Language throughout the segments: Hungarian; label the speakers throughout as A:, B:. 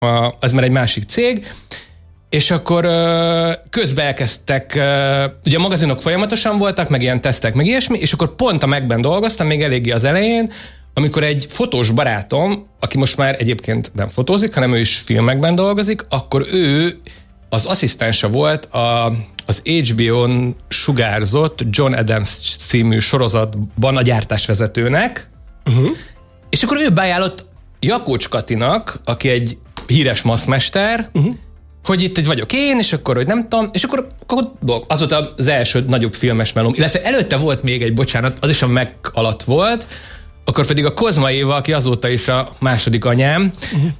A: az már egy másik cég, és akkor közben elkezdtek, ugye a magazinok folyamatosan voltak, meg ilyen tesztek, meg ilyesmi, és akkor pont a Macben dolgoztam, még eléggé az elején, amikor egy fotós barátom, aki most már egyébként nem fotózik, hanem ő is filmekben dolgozik, akkor ő az asszisztense volt az HBO-n sugárzott John Adams című sorozatban a gyártásvezetőnek, és akkor ő beajánlott Jakócs Katinak, aki egy híres maszmester, hogy itt vagyok én, és akkor, hogy nem tudom, és akkor az volt az első nagyobb filmes melóm, illetve előtte volt még egy, bocsánat, az is a Mac alatt volt, akkor pedig a Kozma Éva, aki azóta is a második anyám,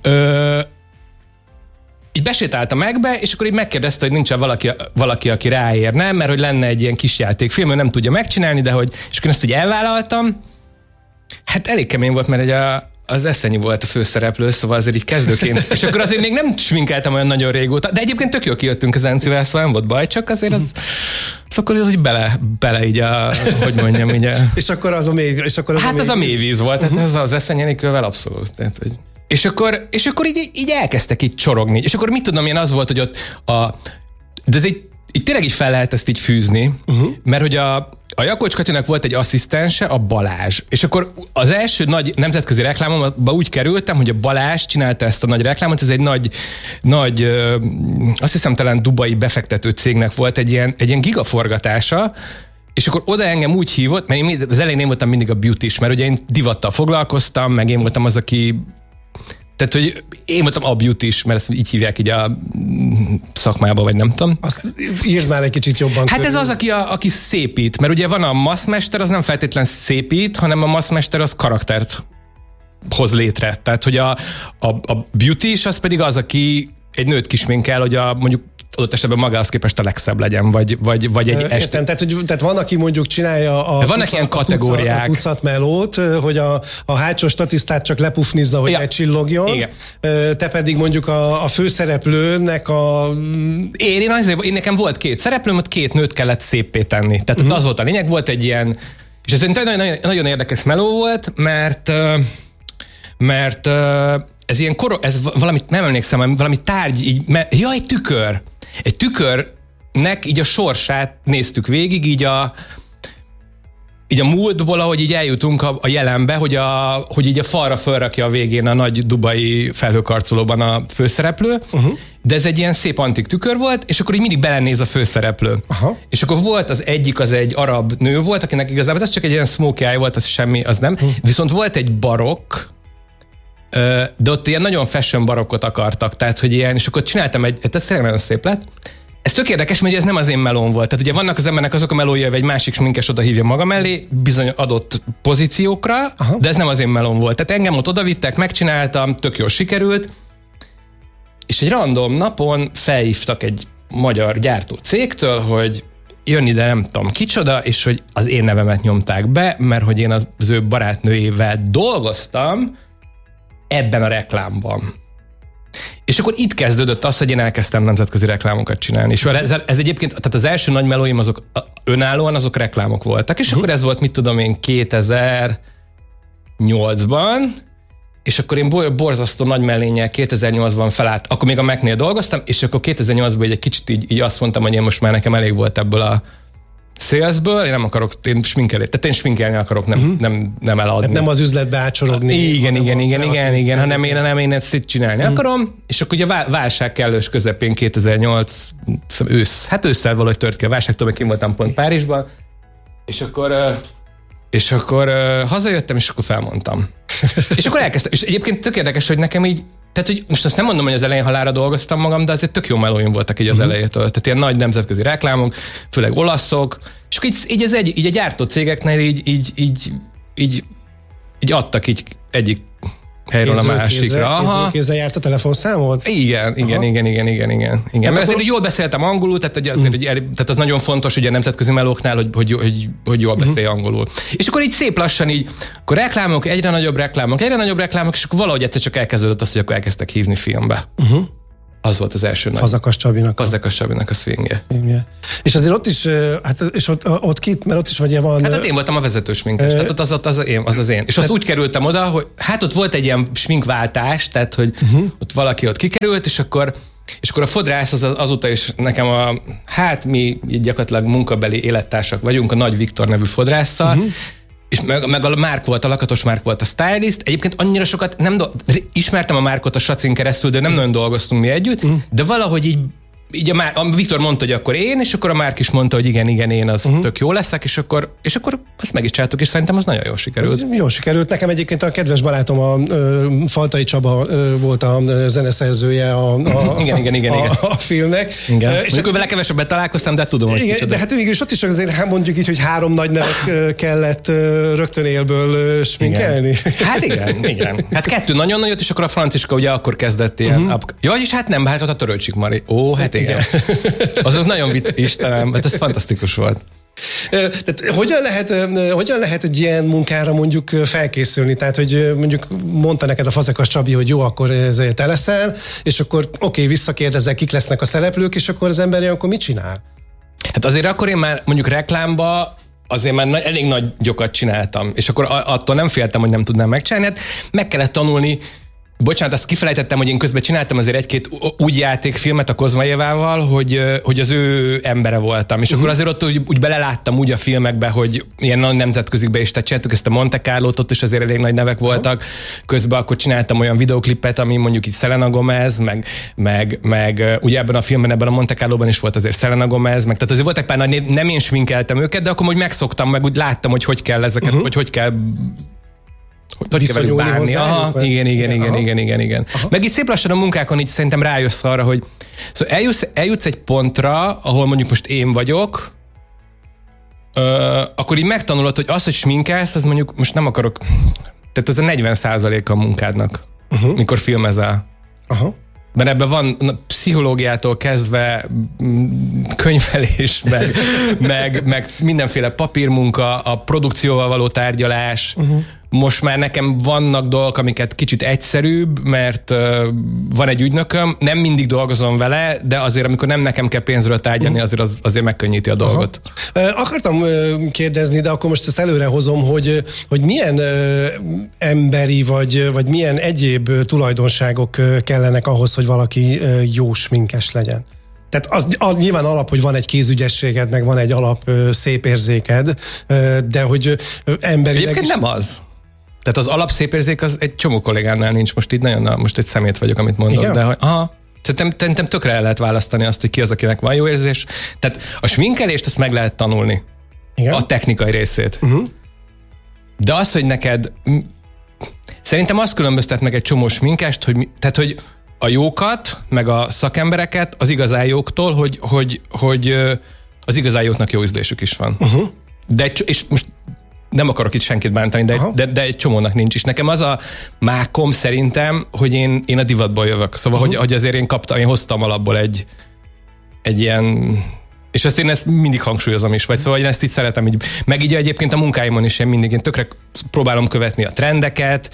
A: így besétálta Macbe, és akkor így megkérdezte, hogy nincs valaki, aki ráérne, mert hogy lenne egy ilyen kis játékfilm, ő nem tudja megcsinálni, de hogy, és akkor ezt úgy elvállaltam. Hát elég kemény volt, mert az Eszenyi volt a főszereplő, szóval azért így kezdőként. És akkor azért még nem sminkeltem olyan nagyon régóta, de egyébként tök jól kijöttünk az Encivel, szóval nem volt baj, csak azért az... Szóval az így bele így hogy mondjam, így
B: És akkor az a mély...
A: az a mélyvíz volt, tehát ez az Eszenyi Enikővel abszolút. Tehát, hogy... És akkor így elkezdtek így csorogni. És akkor mit tudom én, az volt, hogy ott de ez így tényleg így fel lehet ezt így fűzni, mert hogy a Jakócs Katinak volt egy asszisztense, a Balázs. És akkor az első nagy nemzetközi reklámomba úgy kerültem, hogy a Balázs csinálta ezt a nagy reklámot, ez egy nagy azt hiszem talán dubai befektető cégnek volt egy ilyen gigaforgatása, és akkor oda engem úgy hívott, mert én az elején én voltam mindig a beauty-s, mert ugye én divattal foglalkoztam, meg én voltam az, aki... Tehát, hogy én voltam a beauty-s, mert ezt így hívják így a szakmába, vagy nem tudom.
B: Azt írd már egy kicsit jobban.
A: Hát ez az, aki szépít, mert ugye van a maszmester, az nem feltétlen szépít, hanem a maszmester az karaktert hoz létre. Tehát, hogy a beauty-s az pedig az, aki egy nőt kisminkel, hogy mondjuk adott esetben magához képest a legszebb legyen, vagy egy este.
B: Tehát van, aki mondjuk csinálja
A: vannak ilyen kategóriák.
B: A tucatmelót, hogy a hátsó statisztát csak lepufnizza, hogy ne csillogjon. Igen. Te pedig mondjuk a főszereplőnek
A: Én nekem volt 2 szereplőm, ott 2 nőt kellett széppé tenni. Tehát az volt a lényeg, volt egy ilyen, és ez nagyon érdekes meló volt, mert ez ilyen ez valamit, nem emlékszem, valami tárgy, egy tükör. Egy tükörnek így a sorsát néztük végig, így a múltból, ahogy így eljutunk a jelenbe, hogy így a falra fölrakja a végén a nagy dubai felhőkarcolóban a főszereplő, de ez egy ilyen szép antik tükör volt, és akkor így mindig belenéz a főszereplő. És akkor volt az egy arab nő volt, akinek igazából ez csak egy ilyen smokey eye volt, az semmi, az nem. Viszont volt egy barokk, de ott ilyen nagyon fashion barokkot akartak, tehát hogy ilyen, és akkor csináltam ez tényleg nagyon szép lett. Ez tök érdekes, mert ez nem az én melóm volt. Tehát ugye vannak az embernek azok a melója, hogy egy másik sminkes oda hívja maga mellé, bizony adott pozíciókra, de ez nem az én melóm volt. Tehát engem ott odavittek, megcsináltam, tök jól sikerült, és egy random napon felhívtak egy magyar gyártó cégtől, hogy jön ide nem tudom kicsoda, és hogy az én nevemet nyomták be, mert hogy én az ő barátnőjével dolgoztam ebben a reklámban. És akkor itt kezdődött az, hogy én elkezdtem nemzetközi reklámokat csinálni. És ez egyébként, tehát az első nagy melóim azok önállóan azok reklámok voltak, és akkor ez volt, mit tudom én, 2008-ban, és akkor én borzasztó nagy mellénnyel 2008-ban felállt, akkor még a Mac-nél dolgoztam, és akkor 2008-ban egy kicsit így azt mondtam, hogy én most már nekem elég volt ebből a salesből, én nem akarok, én sminkelni, tehát én sminkelni akarok, nem eladni.
B: Hát nem az üzletbe átsorogni.
A: Igen, hanem én ezt itt csinálni akarom, és akkor ugye a válság kellős közepén 2008 ősszel valahogy tört ki a válságtól, meg én voltam pont Párizsban, és akkor hazajöttem, és akkor felmondtam. És akkor elkezdtem, és egyébként tök érdekes, hogy nekem így, tehát hogy most azt nem mondom, hogy az elején halálra dolgoztam magam, de azért tök jó melóim voltak így az elejétől. Tehát ilyen nagy nemzetközi reklámok, főleg olaszok, és akkor így a gyártó cégeknél így adtak így egyik helyről a másikra.
B: Kézzel járt a telefonszámot?
A: Igen. Mert azért jól beszéltem angolul, tehát az nagyon fontos ugye a nemzetközi melóknál, hogy jól beszélj angolul. És akkor így szép lassan így, akkor reklámok, egyre nagyobb reklámok, és akkor valahogy egyszer csak elkezdődött az, hogy akkor elkezdtek hívni filmbe. Az volt az első nagy.
B: Fazekas Csabinak.
A: Fazekas Csabinak a swingje.
B: Igen. És azért ott is, hát, és ott kit, mert ott is vagy van...
A: Hát ott én voltam a vezető sminkes, tehát ott az én. És azt úgy kerültem oda, hogy hát ott volt egy ilyen sminkváltás, tehát hogy ott valaki ott kikerült, és akkor a fodrász azóta is nekem mi gyakorlatilag munkabeli élettársak vagyunk, a Nagy Viktor nevű fodrásszal, és meg a Márk volt, a Lakatos Márk volt a stylist. Egyébként annyira sokat ismertem a Márkot a Sacin keresztül, de nem nagyon dolgoztunk mi együtt, de valahogy így a Viktor mondta, hogy akkor én, és akkor a Márk is mondta, hogy igen, én az tök jó leszek, és akkor ezt meg is csináltuk, és szerintem az nagyon jól sikerült.
B: Jól sikerült. Nekem egyébként a kedves barátom, a Faltai Csaba volt a zeneszerzője
A: igen.
B: A filmnek.
A: Igen. És akkor vele kevesebbet találkoztam, de tudom, hogy
B: igen, de hát mégis ott is azért mondjuk így, hogy 3 nagy nevet kellett rögtön élből sminkelni.
A: Igen. Hát igen. Hát 2 nagyon nagyot, és akkor a Franciska ugye akkor kezdett ilyen. Ja, és hát nem, hát a Törölcsik Mari. Ó, hát igen. Az nagyon Istenem, hát ez fantasztikus volt.
B: Tehát hogyan lehet egy ilyen munkára mondjuk felkészülni? Tehát, hogy mondjuk mondta neked a Fazekas Csabi, hogy jó, akkor te leszel, és akkor visszakérdezzel, kik lesznek a szereplők, és akkor az ember akkor mit csinál?
A: Hát azért akkor én már mondjuk reklámba azért már elég nagy gyokat csináltam, és akkor attól nem féltem, hogy nem tudnám megcsinálni, hát meg kellett tanulni. Bocsánat, azt kifelejtettem, hogy én közben csináltam azért 1-2 úgy játékfilmet a Kozma Évával, hogy az ő embere voltam. És akkor azért ott úgy beleláttam úgy a filmekbe, hogy ilyen nagy nemzetközikbe is, tehát csináltuk ezt a Monte Carlót, ott is azért elég nagy nevek voltak. Közben akkor csináltam olyan videoklipet, ami mondjuk itt Selena Gomez, meg ugye ebben a filmben, ebben a Monte Carlóban is volt azért Selena Gomez, meg tehát azért volt egy pár nagy, nem én sminkeltem őket, de akkor úgy megszoktam, meg úgy láttam, hogy kell ezeket, hogy kell kell velük bánni. Igen. Aha. Meg így szép lassan a munkákon így szerintem rájössz arra, hogy szóval eljutsz egy pontra, ahol mondjuk most én vagyok, akkor így megtanulod, hogy az, hogy sminkelsz, az mondjuk most nem akarok, tehát ez a 40%-a a munkádnak, mikor filmezel.
B: Aha.
A: Mert ebben van pszichológiától kezdve könyvelés, meg mindenféle papírmunka, a produkcióval való tárgyalás. Most már nekem vannak dolgok, amiket kicsit egyszerűbb, mert van egy ügynököm, nem mindig dolgozom vele, de azért, amikor nem nekem kell pénzről tárgyalni, azért megkönnyíti a dolgot.
B: Akartam kérdezni, de akkor most ezt előre hozom, hogy milyen emberi vagy milyen egyéb tulajdonságok kellenek ahhoz, hogy valaki jó sminkes legyen. Tehát az nyilván alap, hogy van egy kézügyességed, meg van egy alap szép érzéked, de hogy emberileg...
A: Egyébként nem az. Tehát az alapszépérzék az egy csomó kollégánál nincs, most így most egy szemét vagyok, amit mondok, igen? De hogy szerintem tökre el lehet választani azt, hogy ki az, akinek van jó érzés. Tehát a sminkelést azt meg lehet tanulni. Igen? A technikai részét. De az, hogy neked szerintem azt különböztet meg egy csomó sminkest, hogy a jókat, meg a szakembereket az igazán jóktól, hogy az igazán jóknak jó ízlésük is van. De és most nem akarok itt senkit bántani, de egy csomónak nincs is. Nekem az a mákom szerintem, hogy én a divatból jövök. Szóval, hogy azért én hoztam alapból egy ilyen... És én ezt mindig hangsúlyozom is, vagy szóval én ezt így szeretem, így, meg így egyébként a munkáimon is én tökre próbálom követni a trendeket,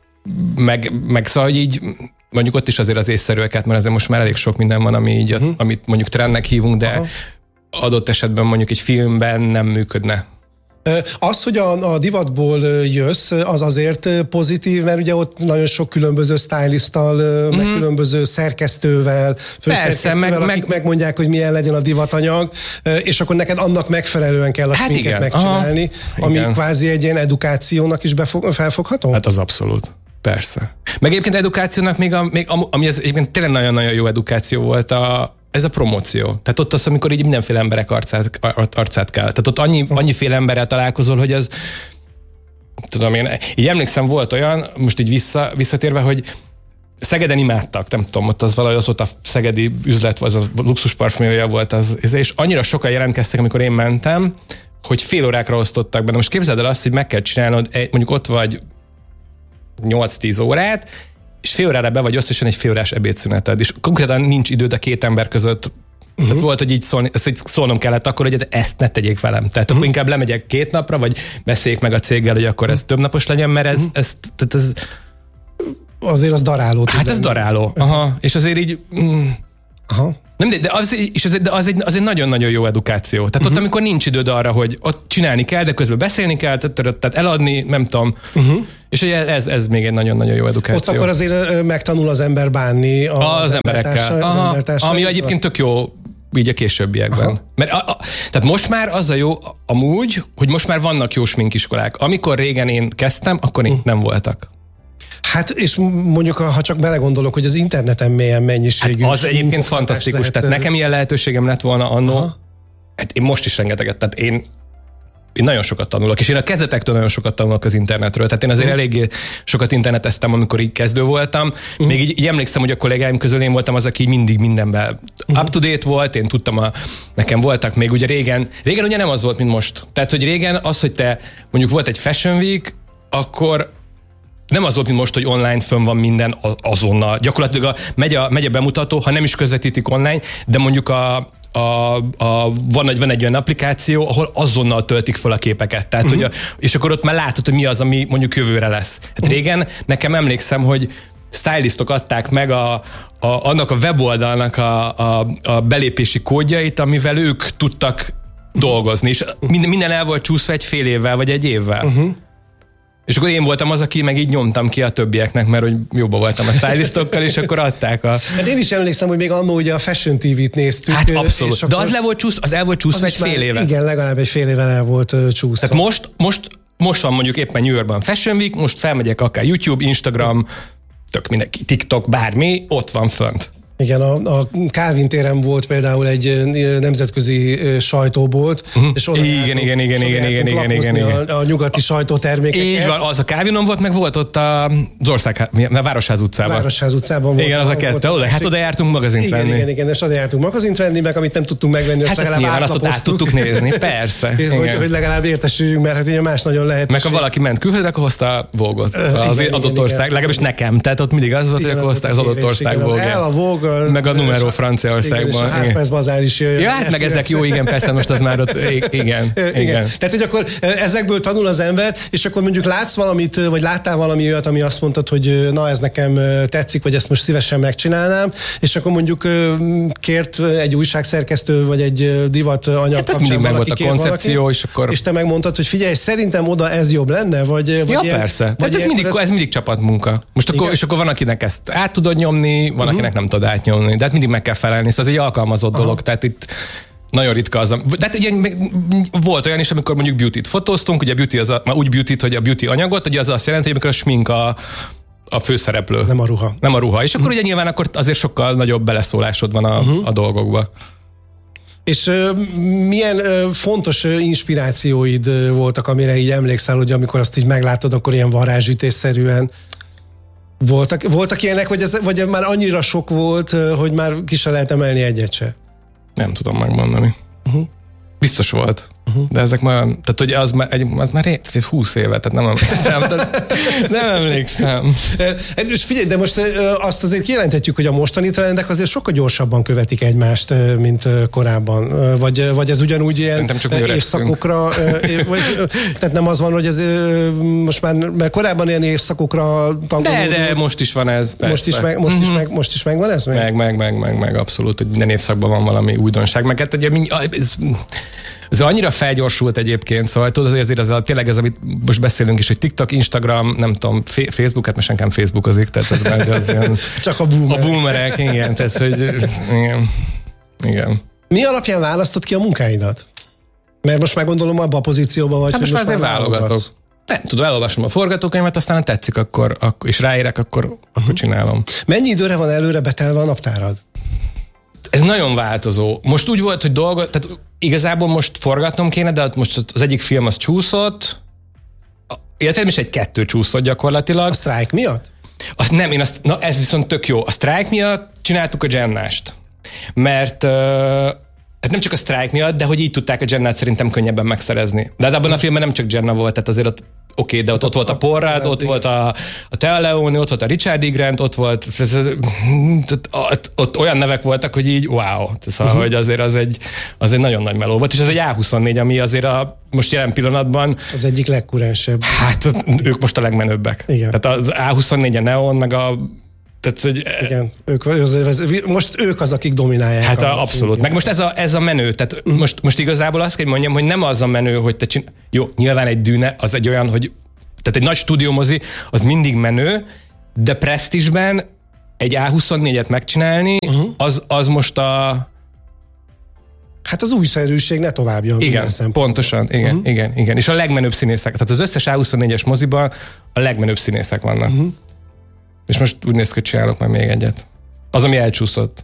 A: meg szóval, hogy így mondjuk ott is azért az észszerűeket, mert azért most már elég sok minden van, ami így, amit mondjuk trendnek hívunk, de adott esetben mondjuk egy filmben nem működne.
B: Az, hogy a divatból jössz, az azért pozitív, mert ugye ott nagyon sok különböző stylisttal, meg különböző szerkesztővel, főszerkesztővel, akik megmondják, hogy milyen legyen a divatanyag, és akkor neked annak megfelelően kell a sminket megcsinálni, ami kvázi egy ilyen edukációnak is felfogható?
A: Hát az abszolút. Persze. Meg egyébként edukációnak ami ez egyébként tényleg nagyon-nagyon jó edukáció volt, ez a promóció. Tehát ott az, amikor így mindenféle emberek arcát kell. Tehát ott annyiféle emberrel találkozol, hogy az tudom én, így emlékszem, volt olyan, most így visszatérve, hogy Szegeden imádtak, nem tudom, ott az valahogy az volt a szegedi üzlet, az a luxus parfümője volt az, és annyira sokan jelentkeztek, amikor én mentem, hogy fél órákra osztottak be. Na most képzeld el azt, hogy meg kell csinálnod, mondjuk ott vagy 8-10 órát, és fél órára be vagy osztva, és van egy fél órás ebédszüneted, és konkrétan nincs időd a két ember között. Tehát volt, hogy így szólnom kellett akkor, hogy ezt ne tegyék velem. Tehát akkor inkább lemegyek 2 napra, vagy beszéljük meg a céggel, hogy akkor ez több napos legyen, mert ez
B: azért az daráló.
A: Hát ez daráló. Aha. És azért így...
B: Aha.
A: Nem, de az egy nagyon-nagyon jó edukáció. Tehát ott, amikor nincs időd arra, hogy ott csinálni kell, de közben beszélni kell, tehát eladni, nem tudom. És ez még egy nagyon-nagyon jó edukáció.
B: Ott akkor azért megtanul az ember bánni
A: az emberekkel. Ami egyébként tök jó így a későbbiekben. Mert tehát most már az a jó amúgy, hogy most már vannak jó sminkiskolák. Amikor régen én kezdtem, akkor nem voltak.
B: Hát, és mondjuk, ha csak belegondolok, hogy az interneten milyen mennyiségű...
A: Hát az egyébként fantasztikus. Tehát nekem ilyen lehetőségem lett volna annó. Hát én most is rengeteget, tehát én nagyon sokat tanulok, és én a kezdetektől nagyon sokat tanulok az internetről. Tehát én azért eléggé sokat interneteztem, amikor így kezdő voltam. Még így emlékszem, hogy a kollégáim közül én voltam az, aki mindig mindenben up-to-date volt, én tudtam, nekem voltak még ugye régen ugye nem az volt, mint most. Tehát, hogy régen az, hogy te mondjuk volt egy Fashion Week, akkor nem az volt, mint most, hogy online fönn van minden azonnal. Gyakorlatilag megy a bemutató, ha nem is közvetítik online, de mondjuk van egy olyan applikáció, ahol azonnal töltik fel a képeket. Tehát, és akkor ott már látod, hogy mi az, ami mondjuk jövőre lesz. Hát régen nekem emlékszem, hogy stylistok adták meg annak a weboldalnak a belépési kódjait, amivel ők tudtak dolgozni. És minden el volt csúszva egy fél évvel, vagy egy évvel. És akkor én voltam az, aki meg így nyomtam ki a többieknek, mert hogy jobban voltam a stylistokkal, és akkor adták
B: Hát én is emlékszem, hogy még annó ugye a Fashion TV-t néztük.
A: Hát abszolút. De az el volt csúszva egy fél éve.
B: Igen, legalább egy fél éven el volt csúszva.
A: Tehát most van mondjuk éppen New Yorkban Fashion Week, most felmegyek akár YouTube, Instagram, tök mindenki, TikTok, bármi, ott van fönt.
B: Igen, a Calvin téren volt például egy nemzetközi sajtóbolt, és oda
A: igen.
B: A nyugati sajtótermékeket.
A: Így van, az a Calvinon volt, meg volt ott a Városház utcában.
B: Városház utcában volt.
A: Igen, az a kettő. Hát oda jártunk magazint venni.
B: Igen, és oda jártunk magazint venni, meg amit nem tudtunk megvenni, azt
A: legalább
B: nyilván
A: azt át tudtuk nézni, persze.
B: Hogy legalább értesüljünk, mert hát ugye más nagyon lehet.
A: Meg ha valaki ment külföldre, akkor hozta a Vogue-ot. Az adott ország, legalábbis nekem. Tehát ott mindig az volt, hogy akkor hozták az adott ország Vogue-ját. Meg a Numero Franciaországban.
B: Igen, és a Harper's Bazaar is jöjjön.
A: Ja, hát meg ezek jó, igen, persze, most az már ott, igen.
B: Tehát, hogy akkor ezekből tanul az ember, és akkor mondjuk látsz valamit, vagy láttál valami olyat, ami azt mondtad, hogy na, ez nekem tetszik, vagy ezt most szívesen megcsinálnám, és akkor mondjuk kért egy újságszerkesztő, vagy egy divat anyag
A: hát mindig meg volt a koncepció, és akkor...
B: És te megmondtad, hogy figyelj, szerintem oda ez jobb lenne, vagy
A: ja,
B: ilyen,
A: persze. Tehát ez mindig csapatmunka. Most akkor, és akkor van, akinek ezt át tudod nyomni, van, akinek nem tud átnyomni. De hát mindig meg kell felelni, szóval ez egy alkalmazott dolog, tehát itt nagyon ritka az. De hát ugye volt olyan is, amikor mondjuk beauty-t fotóztunk, ugye a beauty már úgy beauty-t, hogy a beauty anyagot, ugye az azt jelenti, hogy amikor a smink a főszereplő. Nem a ruha. És akkor ugye nyilván akkor azért sokkal nagyobb beleszólásod van a dolgokba.
B: És milyen fontos inspirációid voltak, amire így emlékszel, hogy amikor azt így meglátod, akkor ilyen varázsütésszerűen voltak ilyenek, vagy már annyira sok volt, hogy már ki se lehet emelni egyet se? Nem
A: tudom megmondani. Biztos volt. De ezek már, tehát hogy az már 20 éve, tehát nem emlékszem. Nem emlékszem.
B: És figyelj, de most azt azért kijelenthetjük, hogy a mostani trendek azért sokkal gyorsabban követik egymást, mint korábban. Vagy ez ugyanúgy ilyen évszakokra, tehát nem az van, hogy ez most már, mert korábban ilyen évszakokra tanulódunk. De most is van ez. Most is megvan ez?
A: Meg abszolút, hogy minden évszakban van valami újdonság. Meg hát ez annyira felgyorsult egyébként, szóval tudod, azért tényleg ez, amit most beszélünk is, hogy TikTok, Instagram, nem tudom, Facebook, hát most senkem Facebookozik, tehát ez már az ilyen...
B: Csak a
A: boomerek, igen, tehát hogy igen.
B: Mi alapján választod ki a munkáidat? Mert most már gondolom abban a pozícióban vagy,
A: hát most már azért válogatok. Nem tudom, elolvasom a forgatókönyvet, aztán ha tetszik, akkor és ráérek, akkor csinálom.
B: Mennyi időre van előre betelve a naptárad?
A: Ez nagyon változó. Most úgy volt, hogy tehát igazából most forgatnom kéne, de most az egyik film az csúszott, illetve is 2 csúszott gyakorlatilag.
B: A sztrájk miatt?
A: Ez viszont tök jó. A sztrájk miatt csináltuk a Jennást. Mert hát nem csak a sztrájk miatt, de hogy így tudták a Jennát szerintem könnyebben megszerezni. De hát abban a filmben nem csak Jenna volt, tehát azért ott oké, de ott volt a Paul Rudd, ott volt a Téa Leoni, ott volt a Richard E. Grant, ott volt, ott olyan nevek voltak, hogy így wow. Szóval, hogy azért az egy nagyon nagy meló volt, és ez egy A24, ami azért most jelen pillanatban...
B: Az egyik legkurensebb.
A: Hát ők most a legmenőbbek. Igen. Tehát az A24, a Neon, meg a... Tehát, hogy...
B: Igen, most ők az, akik dominálják.
A: Hát abszolút. Meg most ez a menő. Tehát most igazából azt kell mondjam, hogy nem az a menő, hogy te Jó, nyilván egy Dűne, az egy olyan, hogy... Tehát egy nagy stúdiómozi, az mindig menő, de presztízsben egy A24-et megcsinálni, az most a...
B: Hát az újszerűség ne tovább jön.
A: Igen, pontosan, igen. És a legmenőbb színészek. Tehát az összes A24-es moziban a legmenőbb színészek vannak. És most úgy néz ki, hogy csinálok majd még egyet. Az, ami elcsúszott.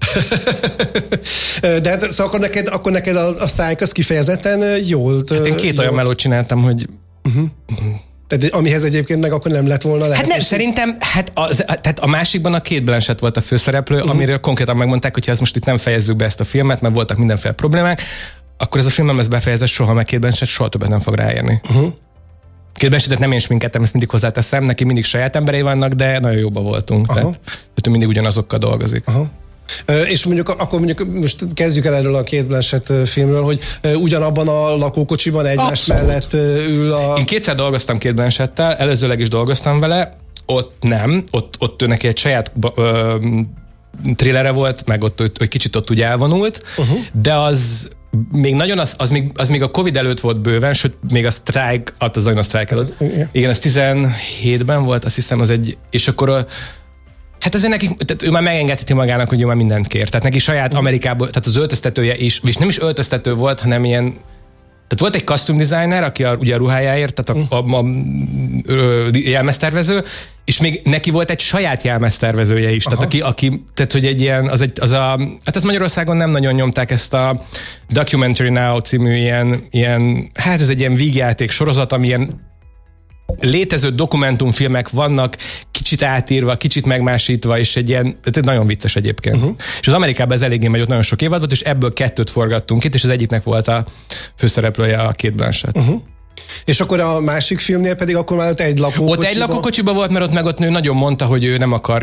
B: De hát, szóval akkor neked a sztrájk az kifejezetten jól...
A: Hát én 2 olyan melót csináltam, hogy...
B: Tehát amihez egyébként meg akkor nem lett volna lehetőség.
A: Hát nem, szerintem, tehát a másikban a Cate Blanchett volt a főszereplő, amiről konkrétan megmondták, hogy ha ezt most itt nem fejezzük be ezt a filmet, mert voltak mindenféle problémák, akkor ez a film nem lesz befejezve soha, meg Cate Blanchett soha többet nem fog ráérni. Cate Blanchettet nem én sminkeltem, ezt mindig hozzáteszem, neki mindig saját emberei vannak, de nagyon jóban voltunk. Tehát ő mindig ugyanazokkal dolgozik.
B: És akkor most kezdjük el erről a Cate Blanchett filmről, hogy ugyanabban a lakókocsiban egymás mellett ül a...
A: Én 2-szer dolgoztam Cate Blanchettel, előzőleg is dolgoztam vele, ott nem, ott ő neki egy saját thrillere volt, meg ott kicsit ott úgy elvonult, de az még nagyon, az még a Covid előtt volt bőven, sőt, még a sztrájk, az a sztrájk előtt. Igen, ez 17-ben volt, azt hiszem, az egy, és akkor hát azért neki, tehát ő már megengedheti magának, hogy ő már mindent kér. Tehát neki saját Amerikából, tehát az öltöztetője is, és nem is öltöztető volt, hanem ilyen, tehát volt egy costume designer, aki ugye a ruhájáért, tehát a jelmeztervező, és még neki volt egy saját jelmeztervezője is. Tehát tehát hogy egy ilyen, hát ezt Magyarországon nem nagyon nyomták, ezt a Documentary Now című ilyen hát ez egy ilyen vígjáték sorozat, ami ilyen létező dokumentumfilmek vannak, kicsit átírva, kicsit megmásítva, és egy ilyen, tehát nagyon vicces egyébként. És az Amerikában ez eléggé megy, ott nagyon sok évad volt, és ebből 2 forgattunk itt, és az egyiknek volt a főszereplője a Cate Blanchett.
B: És akkor a másik filmnél pedig akkor már ott egy lakókocsiba?
A: Ott egy lakókocsiba volt, mert ott ő nagyon mondta, hogy ő nem akar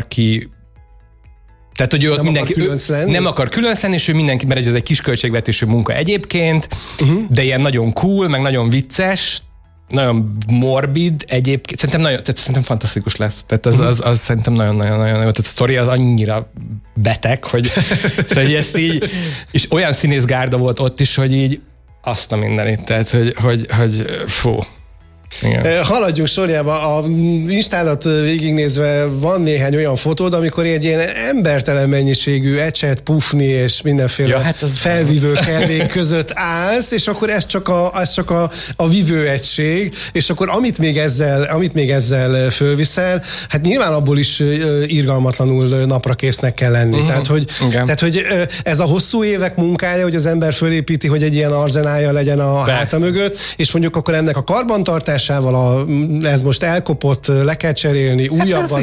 A: tehát, hogy ő ott nem akar különc lenni, és ő mindenki, mert ez egy kis költségvetésű munka egyébként, de ilyen nagyon cool, meg nagyon vicces, nagyon morbid egyébként, szerintem fantasztikus lesz. Tehát az szerintem nagyon-nagyon jó. Tehát a sztori az annyira beteg, hogy ezt így, és olyan színészgárda volt ott is, hogy így azt a mindenit, tehát hogy fú. Igen.
B: Haladjunk sorjába. A Instádat végignézve van néhány olyan fotód, amikor egy ilyen embertelen mennyiségű ecset, pufni és mindenféle felvívő kellék között állsz, és akkor ez csak a vívő egység, és akkor amit még ezzel fölviszel, hát nyilván abból is irgalmatlanul naprakésznek kell lenni. Tehát, hogy ez a hosszú évek munkája, hogy az ember fölépíti, hogy egy ilyen arzenálja legyen a háta mögött, és mondjuk akkor ennek a karbantartás ez most elkopott, le kell cserélni, újabban.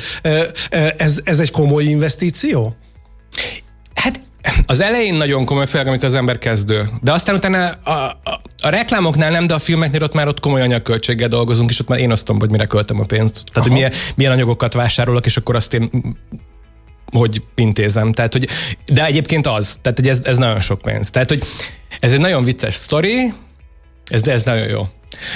B: Ez egy komoly investíció?
A: Hát az elején nagyon komoly, főleg amikor az ember kezdő. De aztán utána a reklámoknál nem, de a filmeknél ott komoly anyagköltséggel dolgozunk, és ott már én osztom, hogy mire költöm a pénzt. Tehát, hogy milyen anyagokat vásárolok, és akkor azt én hogy intézem. Tehát, hogy, de egyébként tehát, hogy ez nagyon sok pénz. Tehát, hogy ez egy nagyon vicces sztori, ez nagyon jó.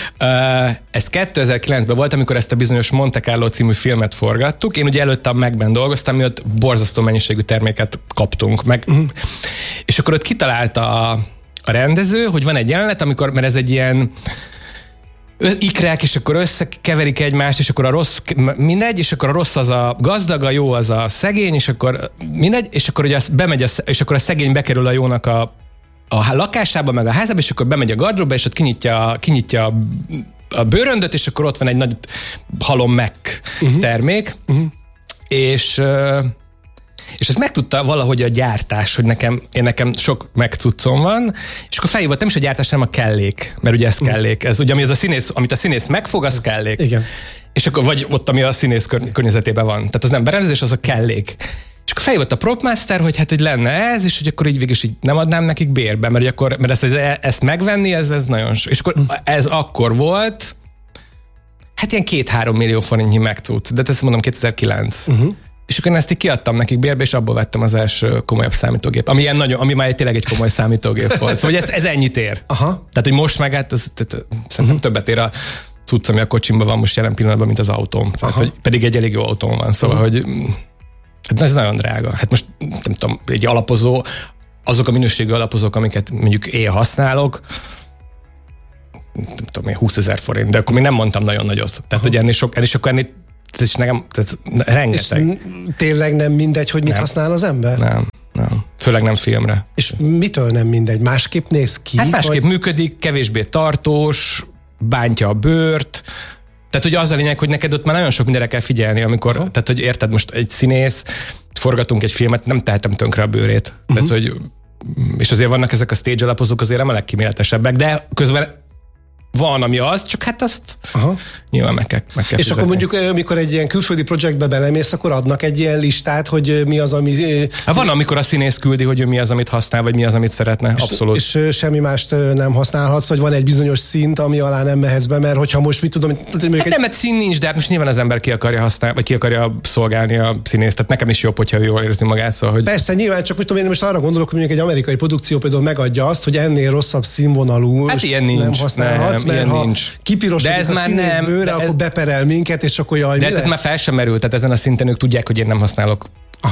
A: Ez 2009-ben volt, amikor ezt a bizonyos Monte Carlo című filmet forgattuk. Én ugye előtte a Macben dolgoztam, mi ott borzasztó mennyiségű terméket kaptunk meg. És akkor ott kitalálta a rendező, hogy van egy jelenet, amikor, mert ez egy ilyen ikrek, és akkor összekeverik egymást, és akkor a rossz, mindegy, és akkor a rossz az a gazdag, a jó az a szegény, és akkor mindegy, és akkor ugye és akkor a szegény bekerül a jónak a lakásába, meg a házába, és akkor bemegy a gardróba, és ott kinyitja a bőröndöt, és akkor ott van egy nagy halom meg termék, és ezt megtudta valahogy a gyártás, hogy nekem sok megcuccom van, és akkor felhívott nem is a gyártás, hanem a kellék, mert ugye ez kellék, ez ugye amit a színész megfog, az kellék.
B: Igen.
A: És akkor vagy ott, ami a színész környezetében van. Tehát az nem berendezés, az a kellék. És akkor feljött a propmaster, hogy lenne ez, és hogy akkor így végül így nem adnám nekik bérbe, mert ezt megvenni, ez nagyon sok. És akkor ez akkor volt, hát ilyen 2-3 millió forintnyi megcucc, de ezt mondom 2009. És akkor én ezt így kiadtam nekik bérbe, és abból vettem az első komolyabb számítógép, ami már tényleg egy komoly számítógép volt. Szóval ez ennyit ér. Aha. Tehát, hogy most meg hát szerintem többet ér a cucc, ami a kocsimban van most jelen pillanatban, mint az autóm. Tehát, hogy pedig egy elég jó autóm van. Szóval, hogy ez nagyon drága. Hát most nem tudom, egy alapozó, azok a minőségű alapozók, amiket mondjuk én használok, nem tudom, 20 000 forint, de akkor még nem mondtam nagyon nagyot. Tehát, hogy ennél sokkal és nekem, tehát rengeteg.
B: És tényleg nem mindegy, hogy mit használ az ember?
A: Nem. Főleg nem filmre.
B: És mitől nem mindegy? Másképp néz ki?
A: Hát másképp működik, kevésbé tartós, bántja a bőrt. Tehát ugye az a lényeg, hogy neked ott már nagyon sok mindenre kell figyelni, amikor, tehát hogy érted, most egy színész, forgatunk egy filmet, nem tehetem tönkre a bőrét. Tehát, hogy, és azért vannak ezek a stage alapozók, azért nem a legkíméletesebbek, de közben van, ami az, csak hát azt nyilván meg kell
B: és
A: fizetni.
B: akkor mondjuk, amikor egy ilyen külföldi projektbe belemész, akkor adnak egy ilyen listát, hogy mi az, ami...
A: Van, amikor a színész küldi, hogy mi az, amit használ, vagy mi az, amit szeretne. Abszolút.
B: És semmi mást nem használhatsz, vagy van egy bizonyos szint, ami alá nem mehetsz be, mert hogyha most mit tudom...
A: Nem, mert szín nincs, de hát most nyilván az ember ki akarja használni, vagy ki akarja szolgálni a színészt. Tehát nekem is jobb, hogyha jól érzi magát. Szóval, hogy...
B: Persze, nyilván, csak most, én most arra gondolok, hogy mondjuk egy amerikai produkció például megadja azt, hogy ennél rosszabb színvonalú
A: hát ilyen nincs,
B: nem használhatsz, mert ha kipirosodik a színész bőre, akkor beperel minket, és akkor jaj,
A: de hát ez már fel sem merül, tehát ezen a szinten ők tudják, hogy én nem használok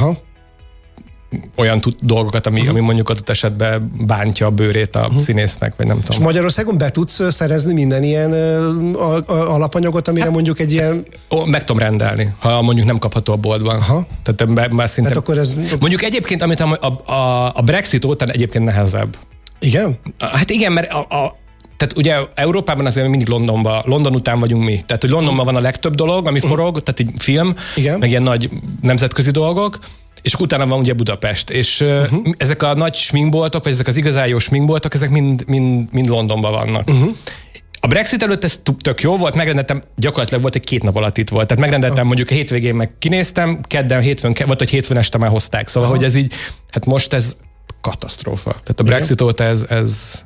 A: olyan dolgokat, ami mondjuk adott esetben bántja a bőrét a színésznek, vagy nem tudom.
B: És Magyarországon be tudsz szerezni minden ilyen alapanyagot, amire mondjuk egy ilyen...
A: Meg tudom rendelni, ha mondjuk nem kapható a boltban. Tehát már szinte...
B: Hát akkor ez...
A: Mondjuk egyébként, amit a Brexit óta egyébként nehezebb.
B: Igen?
A: Hát igen, mert tehát ugye Európában azért mindig London után vagyunk mi. Tehát, hogy Londonban van a legtöbb dolog, ami forog, tehát egy film, meg ilyen nagy nemzetközi dolgok, és utána van ugye Budapest. És ezek a nagy sminkboltok, vagy ezek az igazán jó sminkboltok, ezek mind Londonban vannak. A Brexit előtt ez tök jó volt, megrendeltem, gyakorlatilag volt, egy 2 nap alatt itt volt. Tehát megrendeltem mondjuk a hétvégén meg kinéztem, kedden, hétfőn, vagy hogy hétfőn este már hozták. Szóval, hogy ez így, hát most ez katasztrófa. Tehát a Brexit óta ez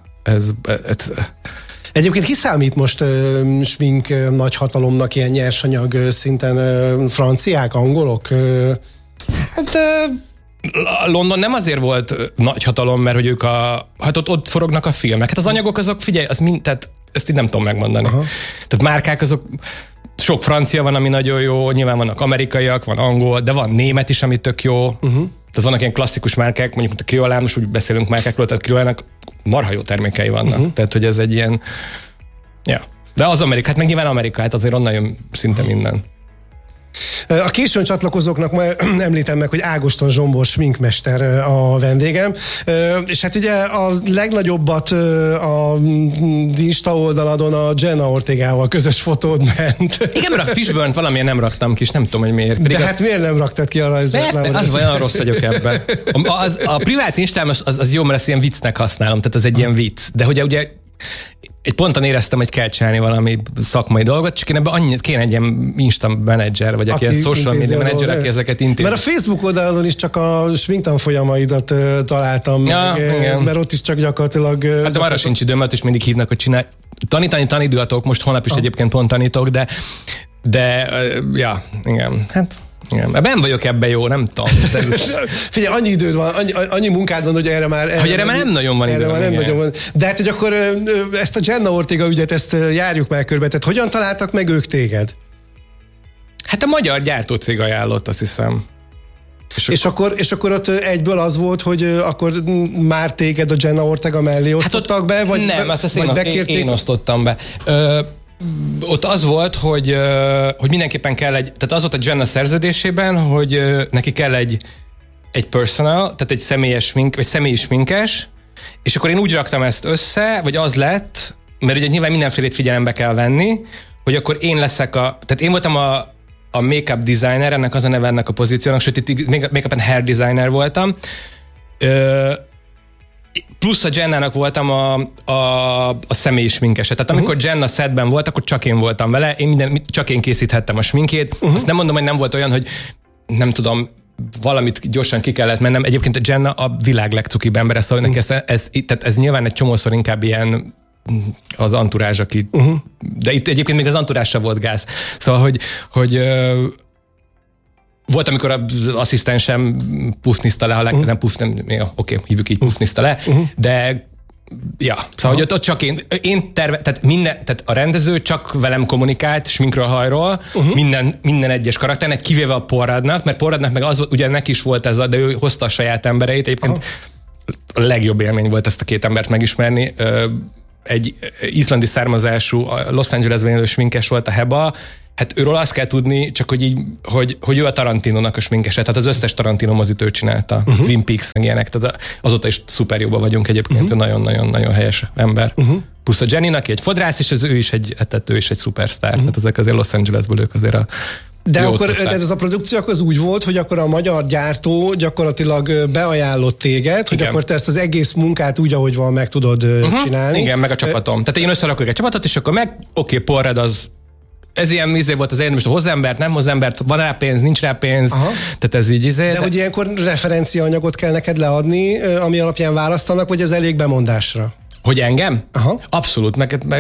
B: Egyébként ki számít most smink nagyhatalomnak ilyen nyersanyag szinten? Franciák, angolok?
A: Hát London nem azért volt nagyhatalom, mert hogy ők ott forognak a filmek. Hát az anyagok azok, figyelj, tehát ezt így nem tudom megmondani. Tehát márkák azok, sok francia van, ami nagyon jó, nyilván vannak amerikaiak, van angol, de van német is, ami tök jó. Tehát vannak ilyen klasszikus márkák, mondjuk a Kriolan, most úgy beszélünk márkákról, tehát Kriolának marha jó termékei vannak. Tehát, hogy ez egy ilyen... Ja. De az Amerika, hát meg nyilván Amerika, hát azért onnan jön szinte minden.
B: A későn csatlakozóknak már említem meg, hogy Ágoston Zsombor sminkmester a vendégem, és hát ugye a legnagyobbat a Insta oldaladon a Jenna Ortegával közös fotód ment.
A: Igen, mert a Fishburne-t valamilyen nem raktam ki, és nem tudom, hogy miért.
B: De hát miért nem raktad ki a rajzot?
A: Az olyan rossz vagyok ebben. A privát Instám az jó, mert ezt ilyen viccnek használom, tehát az egy ilyen vicc. De ugye egy ponton éreztem, hogy kell csinálni valami szakmai dolgot, csak én ebben kéne egy ilyen Insta menedzser, vagy aki ilyen social media menedzser, aki ezeket intéz.
B: Mert a Facebook oldalon is csak a sminktanfolyamaidat találtam meg, mert ott is csak gyakorlatilag...
A: Hát arra sincs időm, mert is mindig hívnak, hogy csinálj. Tanítatok, most holnap is egyébként pont tanítok, de ja, igen, hát... Igen, nem vagyok ebben jó, nem tudom.
B: Figyelj, annyi időd van, annyi munkád van, hogy erre már
A: nem nagyon van időm.
B: De hát, hogy akkor ezt a Jenna Ortega ügyet, ezt járjuk már körbe. Tehát hogyan találtak meg ők téged?
A: Hát a magyar gyártócég ajánlott, azt hiszem.
B: És akkor ott egyből az volt, hogy akkor már téged a Jenna Ortega mellé osztottak be? Vagy
A: nem, azt én osztottam be. Ott az volt, hogy mindenképpen kell tehát az volt a Jenna szerződésében, hogy neki kell egy personal, tehát egy személyes smink, vagy személyi sminkes, és akkor én úgy raktam ezt össze, vagy az lett, mert ugye nyilván mindenfélét figyelembe kell venni, hogy akkor én leszek tehát én voltam a make-up designer, ennek az a neve ennek a pozíciónak, sőt itt make-up and hair designer voltam, plusz a Jennának voltam a személyi sminkese. Tehát amikor Jenna setben volt, akkor csak én voltam vele, csak én készíthettem a sminkét. Azt nem mondom, hogy nem volt olyan, hogy nem tudom, valamit gyorsan ki kellett mennem. Egyébként a Jenna a világ legcukibb embere, szóval neki ez nyilván egy csomószor inkább ilyen az anturázs, aki... De itt egyébként még az anturázs sem volt gáz. Szóval, hogy volt, amikor az asszisztensem puffniszta le, nem puff, nem, hívjuk így, puffniszta le, de ja, szóval, hogy ott csak tehát a rendező csak velem kommunikált sminkről, hajról, minden egyes karakternek, kivéve a Porradnak, mert Porradnak meg az, ugye neki is volt ez de ő hozta a saját embereit, egyébként a legjobb élmény volt ezt a két embert megismerni. Egy izlandi származású, Los Angelesben élő sminkes volt, a Heba. Hát őről azt kell tudni, csak hogy így, hogy ő a Tarantinónak a sminkese, tehát az összes Tarantino mozit ő csinálta, Twin Peaks meg ilyenek, tehát azóta is szuper jóban vagyunk egyébként, ő nagyon-nagyon helyes ember. Plusz a Jenny, aki egy fodrász, és ő is egy szupersztár, tehát ezek azért Los Angelesből ők azért
B: de akkor ez a produkció akkor az úgy volt, hogy akkor a magyar gyártó gyakorlatilag beajánlott téged, hogy akkor te ezt az egész munkát úgy, ahogy van, meg tudod csinálni.
A: Igen, meg a csapatom. Tehát én összerakok egy csapatot, és akkor Porrad az ez ilyen volt az én, most hoz embert, nem hoz embert, van rá pénz, nincs rá pénz, tehát ez így
B: De hogy ilyenkor referenciaanyagot kell neked leadni, ami alapján választanak, vagy ez elég bemondásra?
A: Hogy engem? Abszolút.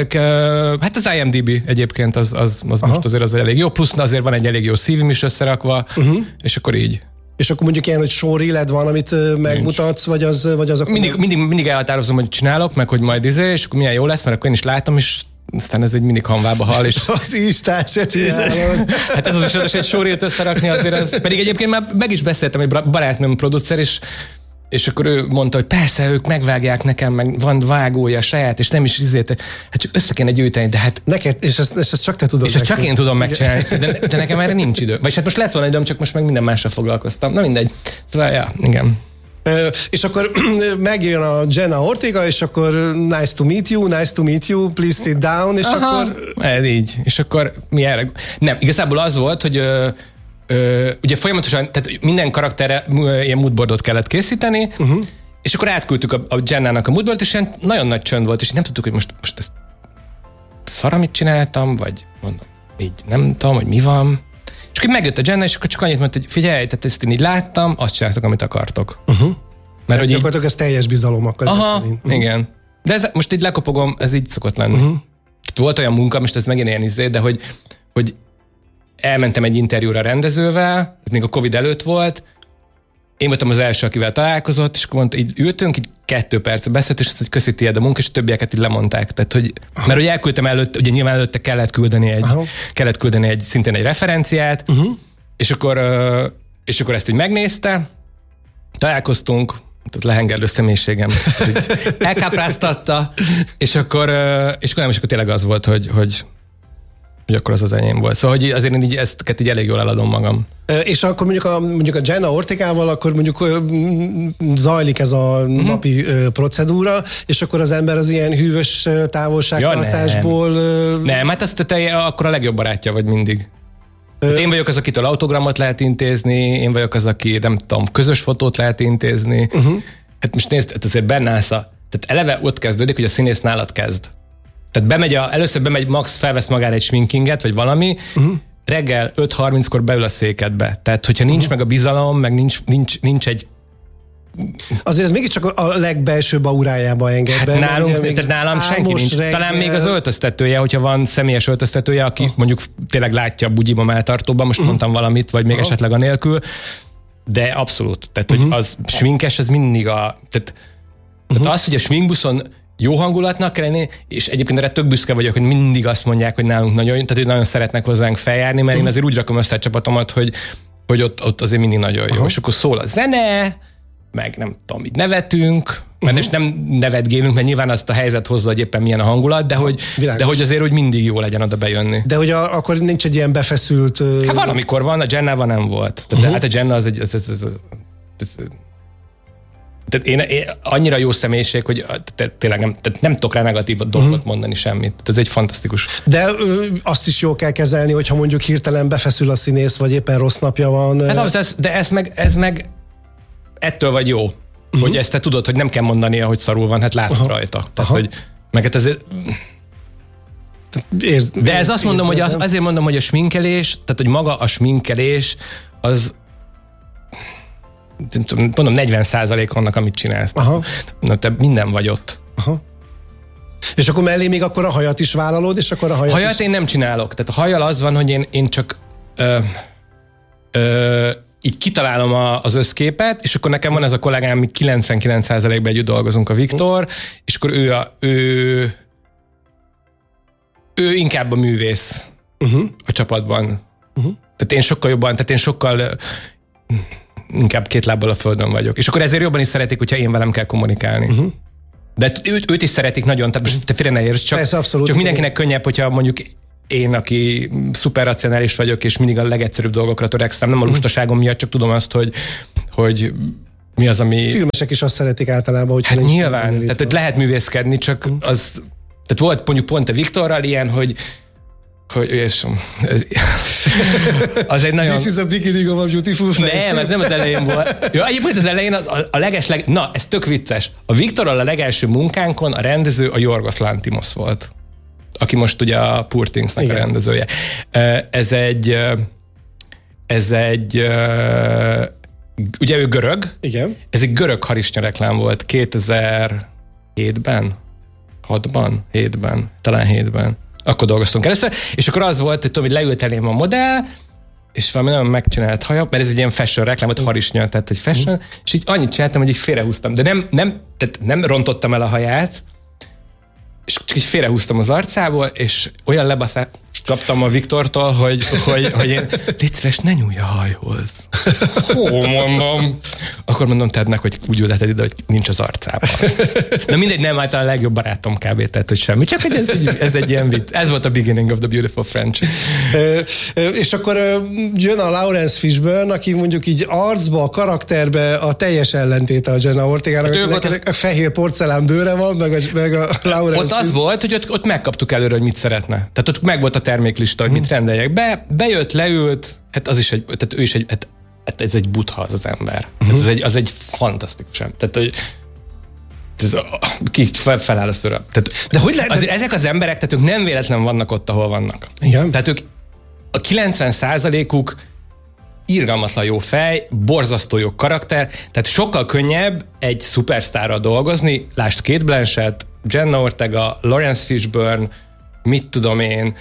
A: Hát az IMDb egyébként az most azért az elég jó, plusz azért van egy elég jó szívim is összerakva, és akkor így.
B: És akkor mondjuk ilyen, hogy showreel van, amit megmutatsz, vagy az akkor...
A: Mindig elhatározom, hogy csinálok, meg hogy majd és akkor milyen jó lesz, mert akkor én is látom, és aztán ez egy mindig hanvába hal, és...
B: Az Instát se csinálod.
A: Hát ez az is egy showreelt összerakni azért, pedig egyébként már meg is beszéltem, egy barátnőm producer, és akkor ő mondta, hogy persze, ők megvágják nekem, meg van vágója saját, és nem is hát csak össze kéne gyűjteni, de hát...
B: Neked, és ezt csak te tudod.
A: És ezt csak én tudom megcsinálni, de nekem erre nincs idő. Vagy hát most lett volna időm, csak most meg minden mással foglalkoztam. Na mindegy. Szóval, ja, igen.
B: És akkor megjön a Jenna Ortega, és akkor nice to meet you, please sit down, és akkor...
A: Ez így. És akkor mi erre... Nem, igazából az volt, hogy... ugye folyamatosan, tehát minden karakterre ilyen moodboardot kellett készíteni, és akkor átküldtük a Jennának a moodboardot, és ilyen nagyon nagy csönd volt, és nem tudtuk, hogy most ezt szar, amit csináltam, vagy mondom, így nem tudom, hogy mi van. És akkor megjött a Jenna, és akkor csak annyit mondta, hogy figyelj, tehát ezt én így láttam, azt csináltok, amit akartok.
B: Mert hogy gyakorlatilag ez teljes bizalom akkor.
A: Igen. De ez, most így lekopogom, ez így szokott lenni. Volt olyan munka, most ez megint ilyen de hogy elmentem egy interjúra rendezővel, még a Covid előtt volt, én voltam az első, akivel találkozott, és akkor mondta, így ültünk, így 2 percet beszélt, és azt, hogy köszi tiéd a munka, és a többieket így lemondták. Tehát, hogy, mert hogy elküldtem előtte, ugye nyilván előtte kellett küldeni szintén egy referenciát, és akkor ezt így megnézte, találkoztunk, tehát lehengerlő személyiségem elkápráztatta, és akkor tényleg az volt, hogy akkor az enyém volt. Szóval hogy azért én így ezt így elég jól eladom magam.
B: És akkor mondjuk a Jenna Ortegával akkor mondjuk zajlik ez a napi procedúra, és akkor az ember az ilyen hűvös távolságtartásból...
A: Nem, hát azt te akkor a legjobb barátja vagy mindig. Hát én vagyok az, akitől autogramot lehet intézni, én vagyok az, aki nem tudom, közös fotót lehet intézni. Hát most nézd, hát azért Bernásza, tehát eleve ott kezdődik, hogy a színész nálad kezd. Tehát először bemegy, max felvesz magára egy sminkinget, vagy valami, reggel 5:30-kor beül a székedbe. Tehát, hogyha nincs meg a bizalom, meg nincs egy...
B: Azért ez mégiscsak a legbelsőbb aurájába enged be.
A: Hát nálam senki nincs. Reggel... Talán még az öltöztetője, hogyha van személyes öltöztetője, aki mondjuk tényleg látja a bugyiba melltartóban, most mondtam valamit, vagy még esetleg anélkül, de abszolút. Tehát, hogy az sminkes, az mindig tehát az, hogy a sminkbuszon jó hangulatnak kell lenni, és egyébként erre tök büszke vagyok, hogy mindig azt mondják, hogy nálunk nagyon, tehát hogy nagyon szeretnek hozzánk feljárni, mert én azért úgy rakom össze a csapatomat, hogy ott azért mindig nagyon jó. És akkor szól a zene, meg nem tudom, így nevetünk, mert és nem nevetgélünk, mert nyilván azt a helyzet hozza, hogy éppen milyen a hangulat, de hogy azért, hogy mindig jó legyen oda bejönni.
B: De hogy akkor nincs egy ilyen befeszült...
A: Hát valamikor van, a Jennával nem volt. Tehát hát a Jenna az egy... Tehát én annyira jó személyiség, hogy tényleg nem tudok rá negatív dolgot mondani semmit. Ez egy fantasztikus.
B: De azt is jól kell kezelni, hogyha mondjuk hirtelen befeszül a színész, vagy éppen rossz napja van.
A: Hát de ez meg ettől vagy jó, hogy ezt te tudod, hogy nem kell mondania, hogy szarul van, hát látod rajta. Tehát, hogy meg hát ez... De ez azt mondom, hogy azért mondom, hogy a sminkelés, tehát hogy maga a sminkelés, az mondom 40% annak, amit csinálsz. Na, te minden vagy ott.
B: És akkor mellé még akkor a hajat is vállalod, és akkor a hajat is...
A: én nem csinálok. Tehát a hajjal az van, hogy én csak így kitalálom az összképet, és akkor nekem van ez a kollégám, mi 99%-ban együtt dolgozunk, a Viktor, és akkor ő inkább a művész a csapatban. Tehát én sokkal inkább két lábbal a földön vagyok. És akkor ezért jobban is szeretik, hogyha én velem kell kommunikálni. De őt is szeretik nagyon, tehát most te félre ne érts, csak mindenkinek könnyebb, hogyha mondjuk én, aki szuper racionális vagyok, és mindig a legegyszerűbb dolgokra törekszem, nem a lustaságom miatt, csak tudom azt, hogy mi az, ami...
B: Filmesek is azt szeretik általában, hogy...
A: Hát nyilván, tehát hogy lehet művészkedni, csak az... Tehát volt mondjuk pont a Viktorral ilyen, hogy és az egy nagyon...
B: This is a beginning of a beautiful friendship.
A: Nem, ez nem az elején volt. Ja, egyébként az elején na, ez tök vicces. A Viktorral a legelső munkánkon a rendező a Yorgos Lanthimos volt, aki most ugye a Poor Things-nek a rendezője. Ez egy ugye ő görög.
B: Igen.
A: Ez egy görög harisnya reklám volt 2007-ben? 6-ban? Talán 7-ben. Akkor dolgoztunk először, és akkor az volt, hogy tudom, hogy leült elém a modell, és valami nagyon megcsinált haja, mert ez egy ilyen fashion reklám, vagy harisnya, tehát hogy fashion, és így annyit csináltam, hogy így félrehúztam. De nem rontottam el a haját, és csak így félrehúztam az arcából, és olyan lebaszást kaptam a Viktortól, hogy én légy szíves, ne nyúlj a hajhoz. Mondom. Akkor mondom Tednek, hogy úgy ülheted ide, hogy nincs az arcában. Na mindegy, nem, általán a legjobb barátom kb. Tehát, hogy semmi. Csak hogy ez egy ilyen vicc. Ez volt a beginning of the beautiful friendship.
B: És akkor jön a Laurence Fishburne, aki mondjuk így arcba, a karakterbe a teljes ellentéte a Jenna Ortegának. A fehér porcelán bőre van, meg a Laurence.
A: Ott az volt, hogy ott megkaptuk előre, hogy mit szeretne. Tehát ott meg volt a terméklista, hogy mit rendeljek be. Bejött, leült, hát az is tehát ő is hát ez egy buddha az ember. Az egy fantasztikus. Tehát, hogy feláll a szőre. De hogy lehet? Azért ezek az emberek, tehát ők nem véletlen vannak ott, ahol vannak.
B: Igen.
A: Tehát ők a 90%-uk irgalmatlan jó fej, borzasztó jó karakter, tehát sokkal könnyebb egy szupersztárral dolgozni, lásd Cate Blanchett, Jenna Ortega, Laurence Fishburne, mit tudom én,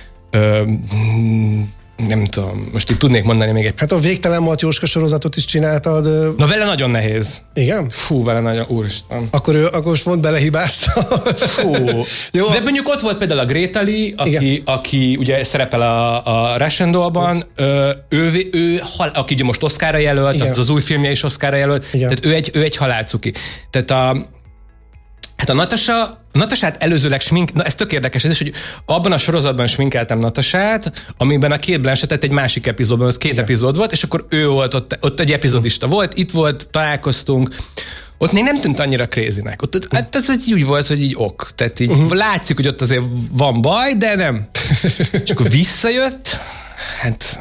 A: nem tudom, most itt tudnék mondani még egy...
B: Hát a Végtelen Matjóska sorozatot is csináltad.
A: Na vele nagyon nehéz.
B: Igen?
A: Fú, vele nagyon, úristen.
B: Akkor most pont belehibázta.
A: Fú. Jó. De mondjuk ott volt például a Greta Lee, aki ugye szerepel a Russian Doll-ban, aki ugye most Oscarra jelölt, az új filmje is Oscarra jelölt, tehát ő egy halálcuki. Tehát hát a Natasát előzőleg na ez tök érdekes, ez is, hogy abban a sorozatban sminkeltem Natasát, amiben a Cate Blanchettet egy másik epizódban, az 2 epizód volt, és akkor ő volt ott egy epizódista volt, itt volt, találkoztunk, ott még nem tűnt annyira crazynek. Hát ez úgy volt, hogy így ok. Tehát így látszik, hogy ott azért van baj, de nem. És akkor visszajött, hát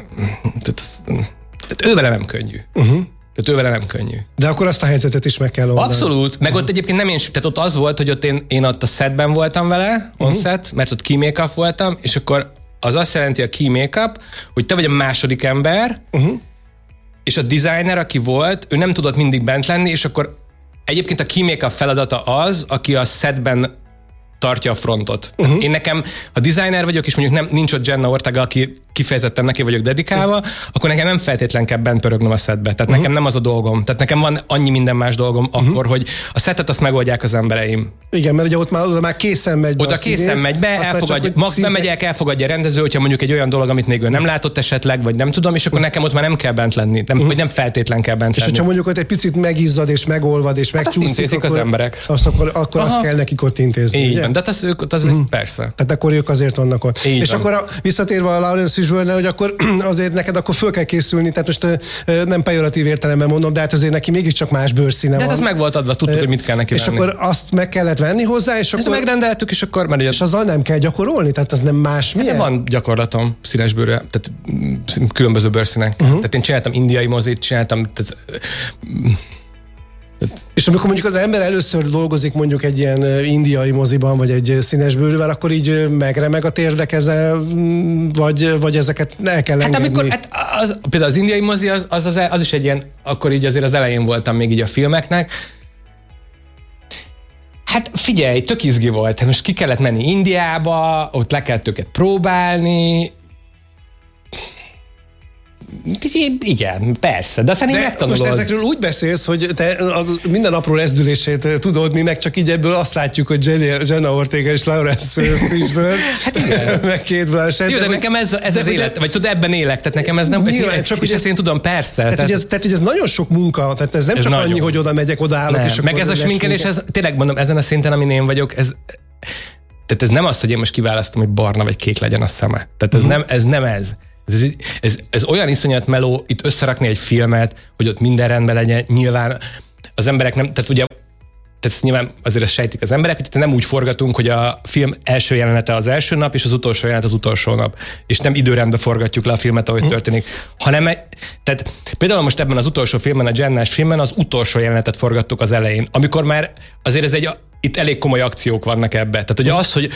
A: ő vele nem könnyű. Tehát ő vele nem könnyű.
B: De akkor azt a helyzetet is meg kell oldani.
A: Abszolút, meg ott egyébként nem tehát ott az volt, hogy ott én ott a setben voltam vele, on set, mert ott key make-up voltam, és akkor az azt jelenti a key make-up, hogy te vagy a második ember, és a designer, aki volt, ő nem tudott mindig bent lenni, és akkor egyébként a key make-up feladata az, aki a setben tartja a frontot. Én nekem, ha designer vagyok, és mondjuk nincs ott Jenna Ortega, aki kifejezetten neki vagyok dedikálva, akkor nekem nem feltétlen kell bent pörögnöm a setbe. Tehát nekem nem az a dolgom. Tehát nekem van annyi minden más dolgom akkor, hogy a setet azt megoldják az embereim.
B: Igen, mert ugye ott már készen megy be.
A: Oda készen megy be, elfogadja. Max bemegyek, elfogadja a rendező, hogyha mondjuk egy olyan dolog, amit még ő nem látott esetleg, vagy nem tudom, és akkor nekem ott már nem kell bent lenni. Vagy nem feltétlen kell bent lenni.
B: És hogyha mondjuk ott egy picit megizzad és megolvad és megcsúszik,
A: az emberek.
B: Akkor azt kell nekik ott intézni.
A: Így van, de az persze.
B: Tehát akkor ők azért vannak ott. És akkor visszatérve a Laurence Fishburne, hogy akkor azért neked akkor föl kell készülni, tehát most nem pejoratív értelemben mondom, de hát azért neki mégiscsak más bőrszíne van.
A: De hát az meg volt adva, tudtuk, hogy mit kell neki
B: venni. És akkor azt meg kellett venni hozzá, és akkor...
A: megrendeltük, és akkor...
B: És azzal nem kell gyakorolni? Tehát az nem más milyen?
A: Hát van gyakorlatom színes bőrre, tehát különböző bőrszínek. Tehát én csináltam indiai mozit, csináltam...
B: És amikor mondjuk az ember először dolgozik mondjuk egy ilyen indiai moziban, vagy egy színes bőrűvel, akkor így megremeg a térdekeze, vagy ezeket el kell engedni?
A: Például az indiai mozi az is egy ilyen, akkor így azért az elején voltam még így a filmeknek. Hát figyelj, tök izgi volt. Most ki kellett menni Indiába, ott le kellett őket próbálni. Igen, persze, de aztán én megtanulod.
B: Most ezekről úgy beszélsz, hogy te minden apró rezdülését tudod, mi meg csak így ebből azt látjuk, hogy Jenna Ortega és Laurence Fishburne,
A: hát igen.
B: meg Kate Blanchett.
A: Jó, de nekem ez az élet, vagy tudod, ebben élek, tehát nekem ez nem,
B: nyilván, csak
A: és ezt én tudom, persze.
B: Tehát, hogy ez nagyon sok munka, tehát ez nem csak annyi, nagyon. Hogy oda megyek, odaállok, és
A: meg ez a sminkelés, ez tényleg mondom, ezen a szinten, amin én vagyok, tehát ez nem az, hogy én most kiválasztom, hogy barna vagy kék legyen a szeme. Tehát ez nem ez. Ez olyan iszonyat meló, itt összerakni egy filmet, hogy ott minden rendben legyen, nyilván az emberek nem, tehát ugye tehát nyilván azért ezt sejtik az emberek, hogy nem úgy forgatunk, hogy a film első jelenete az első nap, és az utolsó jelenet az utolsó nap. És nem időrendben forgatjuk le a filmet, ahogy történik. Hanem, tehát például most ebben az utolsó filmben, a Jennás filmben az utolsó jelenetet forgattuk az elején, amikor már azért itt elég komoly akciók vannak ebbe. Tehát hogy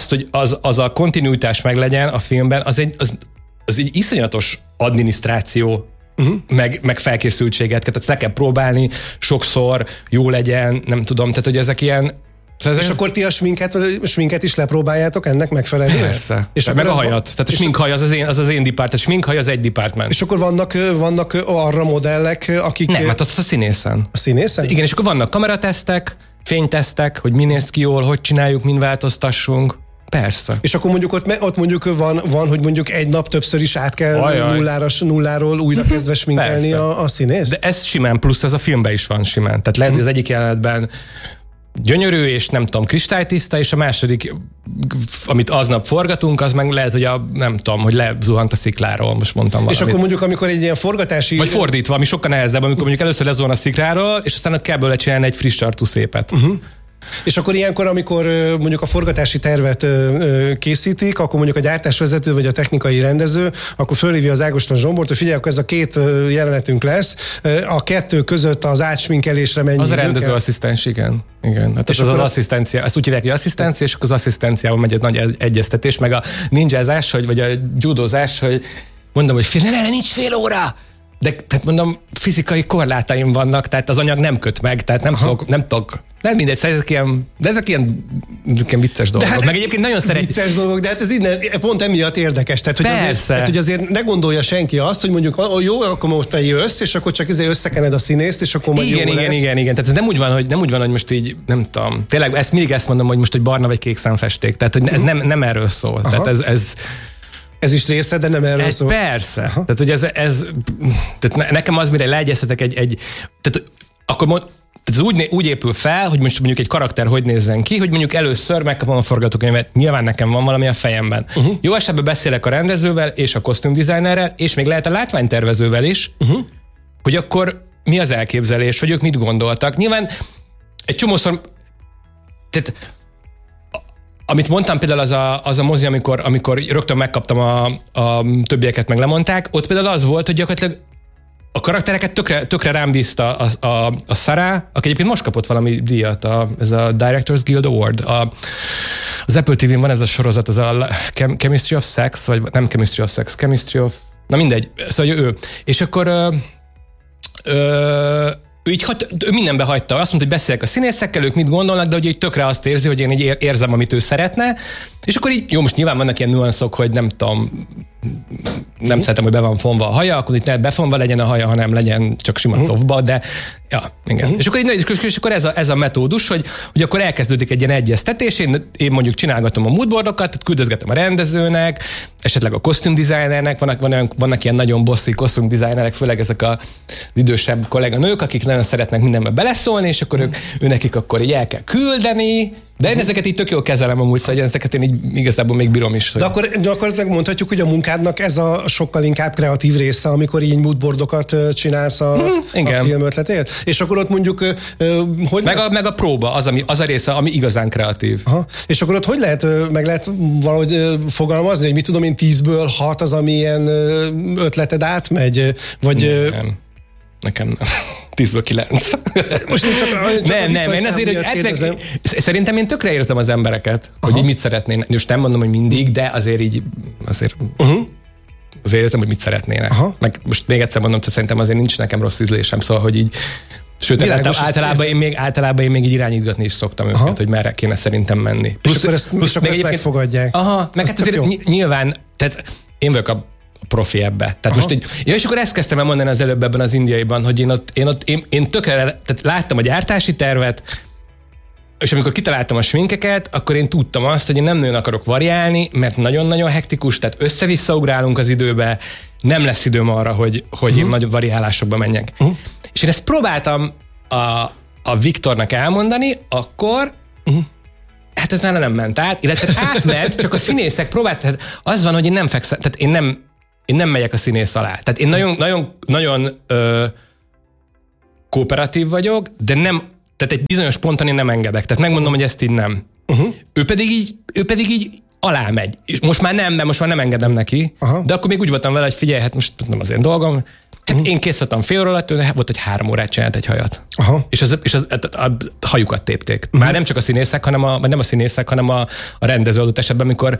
A: az a kontinuitás meglegyen a filmben, az egy iszonyatos adminisztráció, meg felkészültséget, tehát ezt le kell próbálni, sokszor jó legyen, nem tudom, tehát hogy ezek ilyen...
B: Szóval és akkor ti a sminket is lepróbáljátok ennek megfelelően?
A: Persze. És meg a hajat. Tehát a sminkhaj az az én department, a sminkhaj az egy department.
B: És akkor vannak arra modellek, akik...
A: Nem, hát azt a színészen.
B: A színészen?
A: Igen, és akkor vannak kameratesztek, fénytesztek, hogy mi néz ki jól, hogy csináljuk, min változtassunk. Persze.
B: És akkor mondjuk ott mondjuk van, hogy mondjuk egy nap többször is át kell nulláról újra kezdve sminkelni a színészt?
A: De ez simán, plusz ez a filmben is van simán. Tehát lehet, hogy az egyik jelenetben gyönyörű, és nem tudom, kristálytiszta, és a második, amit aznap forgatunk, az meg lehet, hogy nem tudom, hogy lezuhant a szikláról, most mondtam valamit.
B: És akkor mondjuk, amikor egy ilyen forgatási...
A: Vagy fordítva, ami sokkal nehezebb, amikor mondjuk először lezuhan a szikláról, és aztán kell belőle csinálni egy friss arcú szépet.
B: És akkor ilyenkor, amikor mondjuk a forgatási tervet készítik, akkor mondjuk a gyártásvezető vagy a technikai rendező, akkor fölhívja az Ágoston Zsombort, hogy figyelj, akkor ez a két jelenetünk lesz, a kettő között az átsminkelésre mennyi
A: az a rendezőasszisztens, igen. Hát és az asszisztencia, ezt úgy hívják, hogy asszisztencia, és akkor az asszisztenciában megy egy nagy egyeztetés, meg a ninjázás, vagy a judózás, hogy mondom, hogy nincs fél óra! De tehát mondom, fizikai korlátaim vannak, tehát az anyag nem köt meg, tehát nem tudok. Nem mindegy, ezek ilyen vicces dolgok. Hát meg egyébként nagyon szeretjük.
B: Vicces dolgok, de hát ez innen pont emiatt érdekes. Tehát, hogy azért ne gondolja senki azt, hogy mondjuk jó, akkor most te jössz, és akkor csak összekened a színészt, és akkor majd
A: igen,
B: jó lesz.
A: Igen. Tehát ez nem úgy van, hogy most így, nem tudom. Tényleg mindig ezt mondom, hogy most, hogy barna vagy kék szemfesték. Tehát, hogy ez nem erről szól. Tehát
B: ez is része, de nem erről szól.
A: Persze. Tehát, hogy tehát nekem az, mire leegyeztetek tehát akkor ez úgy épül fel, hogy most mondjuk egy karakter hogy nézzen ki, hogy mondjuk először megkapom a forgatókönyvet, nyilván nekem van valami a fejemben. Jó esetben beszélek a rendezővel és a kosztümdizájnerrel, és még lehet a látványtervezővel is, hogy akkor mi az elképzelés, hogy ők mit gondoltak. Nyilván egy csomószor, tehát amit mondtam például az a mozi, amikor rögtön megkaptam a többieket, meg lemondták, ott például az volt, hogy gyakorlatilag a karaktereket tökre rám bízta a Sarah, aki egyébként most kapott valami díjat, ez a Directors Guild Award. Az Apple TV-n van ez a sorozat, ez a Chemistry of Sex, vagy nem Chemistry of Sex, Chemistry of... Na mindegy, szóval ő. És akkor ő mindenbe hagyta. Azt mondta, hogy beszélek a színészekkel, ők mit gondolnak, de hogy így tökre azt érzi, hogy én így érzem, amit ő szeretne. És akkor így, jó, most nyilván vannak ilyen nuanszok, hogy nem tudom, nem szeretem, hogy be van fonva a haja, akkor itt ne befonva legyen a haja, hanem legyen csak sima cofba, de ja, igen. És akkor ez a metódus, hogy akkor elkezdődik egy ilyen egyeztetés, én mondjuk csinálgatom a moodboardokat, küldözgetem a rendezőnek, esetleg a kosztümdesignernek, vannak ilyen nagyon bosszi kosztümdesignerek, főleg ezek az idősebb kolléganők, akik nagyon szeretnek mindenbe beleszólni, és akkor ő nekik akkor így el kell küldeni, de én ezeket így tök jól kezelem amúgy, szóval ezeket én így igazából még bírom is.
B: De akkor mondhatjuk, hogy a munkádnak ez a sokkal inkább kreatív része, amikor így moodboardokat csinálsz a film ötletért. És akkor ott mondjuk...
A: Meg a próba, az a része, ami igazán kreatív.
B: Aha. És akkor ott hogy lehet valahogy fogalmazni, hogy mit tudom én, 10-ből 6 az, ami ilyen ötleted átmegy? Vagy...
A: Nekem nem. 10-ből 9.
B: Most csak
A: nem, én azért, szerintem én tökre érzem az embereket, hogy így mit szeretnének. Most nem mondom, hogy mindig, de azért azért érzem, hogy mit szeretnének. Meg most még egyszer mondom, hogy szerintem azért nincs nekem rossz ízlésem, szóval, hogy így Sőt, általában én még így irányítgatni is szoktam őket, hogy merre kéne szerintem menni.
B: Plusz ezt megfogadják.
A: Aha, meg hát azért nyilván, tehát én vagyok a profi ebbe. Tehát most így, és akkor ezt kezdtem el mondani az előbb ebben az indiaiban, hogy én tökéletesen, tehát láttam a gyártási tervet, és amikor kitaláltam a sminkeket, akkor én tudtam azt, hogy én nem nagyon akarok variálni, mert nagyon-nagyon hektikus, tehát össze-vissza ugrálunk az időbe, nem lesz időm arra, hogy én nagyobb variálásokba menjek. És én ezt próbáltam a Viktornak elmondani, akkor hát ez nála nem ment át, illetve átment, csak a színészek próbálták, az van, hogy én nem fekszem, tehát én nem megyek a színész alá. Tehát én nagyon kooperatív vagyok, de nem, tehát egy bizonyos ponton én nem engedek. Tehát megmondom, hogy ezt így nem. Ő pedig így alá megy. És most már nem engedem neki, de akkor még úgy voltam vele, hogy figyelj, hát most nem az én dolgom. Hát én kész voltam fél óra alatt, volt, hogy 3 órát csinált egy hajat. És a hajukat tépték. Már nem csak a színészek, hanem a rendező adott esetben, amikor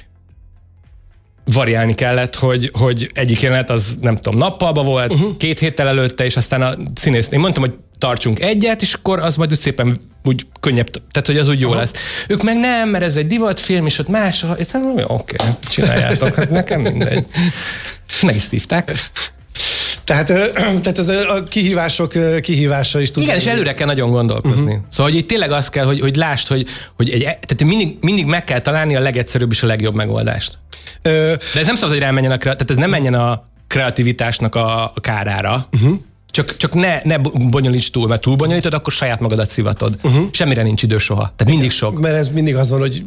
A: variálni kellett, hogy egyik jelenet az nem tudom, nappalba volt, 2 héttel előtte, és aztán a színész, én mondtam, hogy tartsunk egyet, és akkor az majd szépen úgy könnyebb, tehát hogy az úgy jó lesz. Ők meg nem, mert ez egy divatfilm, és ott más, és oké, csináljátok, hát nekem mindegy. Meg is szívták.
B: Tehát ez a kihívása is tud. Igen,
A: és előre kell nagyon gondolkozni. Szóval, hogy itt tényleg az kell, hogy lásd, tehát mindig meg kell találni a legegyszerűbb és a legjobb megoldást. De ez nem szabad, hogy rámenjen tehát ez nem menjen a kreativitásnak a kárára. Csak ne bonyolíts túl, mert túl bonyolítod, akkor saját magadat szivatod. Semmire nincs idő soha. Tehát mindig sok.
B: Mert ez mindig az van, hogy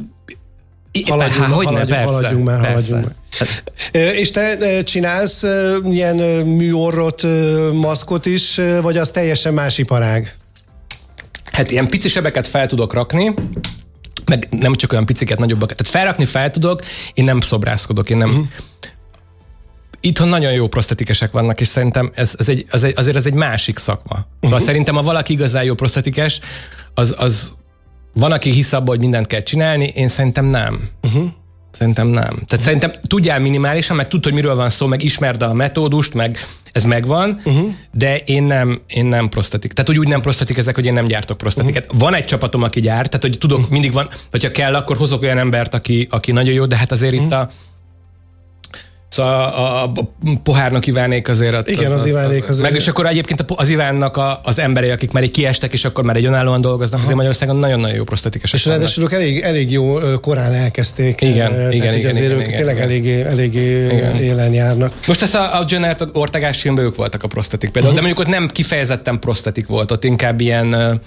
B: haladjunk már. És te csinálsz ilyen műorrot, maszkot is, vagy az teljesen más iparág?
A: Hát ilyen pici sebeket fel tudok rakni, meg nem csak olyan piciket, nagyobbakat. Tehát felrakni fel tudok, én nem szobrászkodok, én nem... Itthon nagyon jó prosztetikesek vannak, és szerintem azért ez egy másik szakma. Szóval szerintem, ha valaki igazán jó prosztetikes, az van, aki hisz abba, hogy mindent kell csinálni, én szerintem nem. Szerintem nem. Tehát szerintem tudjál minimálisan, meg tudd, hogy miről van szó, meg ismerd a metódust, meg ez megvan, de én nem prosztetik. Tehát, hogy úgy nem prosztetik ezek, hogy én nem gyártok prosztetiket. Van egy csapatom, aki gyárt, tehát, hogy tudok, mindig van, hogyha kell, akkor hozok olyan embert, aki nagyon jó, de hát azért itt Szóval a Pohárnak Ivánék azért...
B: Igen, az Ivánék azért...
A: Meg és akkor egyébként az Ivánnak az emberei, akik már így kiestek, és akkor már egy önállóan dolgoznak, azért Magyarországon nagyon-nagyon jó prosztetikesek.
B: És ráadásul elég jó korán elkezdték.
A: Igen.
B: Tényleg eléggé élen járnak.
A: Most ez a Jenner Ortegás filmben ők voltak a prosztetik például, de mondjuk ott nem kifejezetten prosztetik volt, ott inkább ilyen...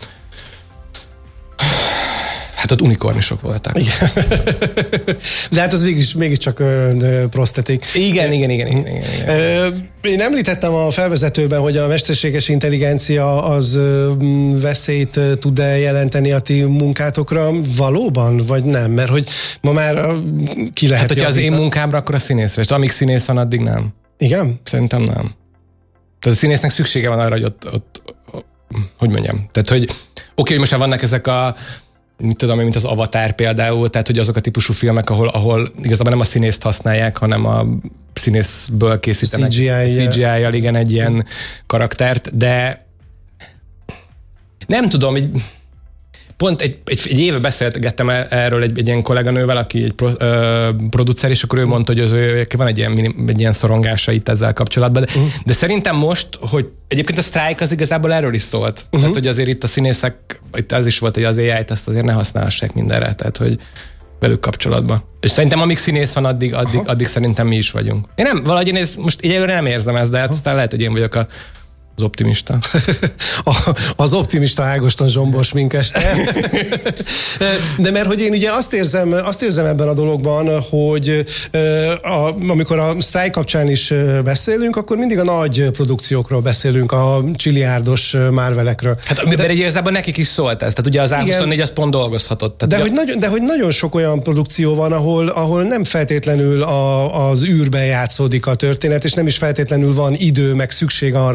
A: Hát ott unikornisok voltak.
B: Igen. De hát az mégiscsak prosztetik.
A: Igen.
B: Én említettem a felvezetőben, hogy a mesterséges intelligencia az veszélyt tud-e jelenteni a ti munkátokra? Valóban, vagy nem? Mert hogy ma már ki lehet...
A: Hát, hogyha az én munkámra, akkor a színészre. És amíg színész van, addig nem.
B: Igen?
A: Szerintem nem. Tehát a színésznek szüksége van arra, hogy ott hogy mondjam? Tehát, hogy oké, hogy most már vannak ezek a mit tudom én, mint az Avatar például, tehát hogy azok a típusú filmek, ahol igazából nem a színészt használják, hanem a színészből készítenek CGI-jal, igen, egy ilyen karaktert, de nem tudom, pont egy éve beszélgettem erről egy ilyen kolléganővel, aki egy producer, és akkor ő mondta, hogy az ő van egy ilyen szorongása itt ezzel kapcsolatban. De szerintem most, hogy egyébként a sztrájk az igazából erről is szólt. Tehát, hogy azért itt a színészek, itt az is volt, hogy az AI-t azt azért ne használhassák mindenre, tehát, hogy velük kapcsolatban. És szerintem amíg színész van, addig szerintem mi is vagyunk. Én nem, valahogy én most egyelőre nem érzem ezt, de hát aztán lehet, hogy én vagyok az optimista.
B: Az optimista Ágoston Zsombor sminkester. De mert hogy én ugye azt érzem ebben a dologban, hogy amikor a sztrájk kapcsán is beszélünk, akkor mindig a nagy produkciókról beszélünk, a csiliárdos Marvelekről. Hát
A: mert igazából nekik is szólt ez. Tehát ugye az A24 az pont dolgozhatott.
B: Tehát de hogy nagyon sok olyan produkció van, ahol nem feltétlenül az űrben játszódik a történet, és nem is feltétlenül van idő, meg szükség arra,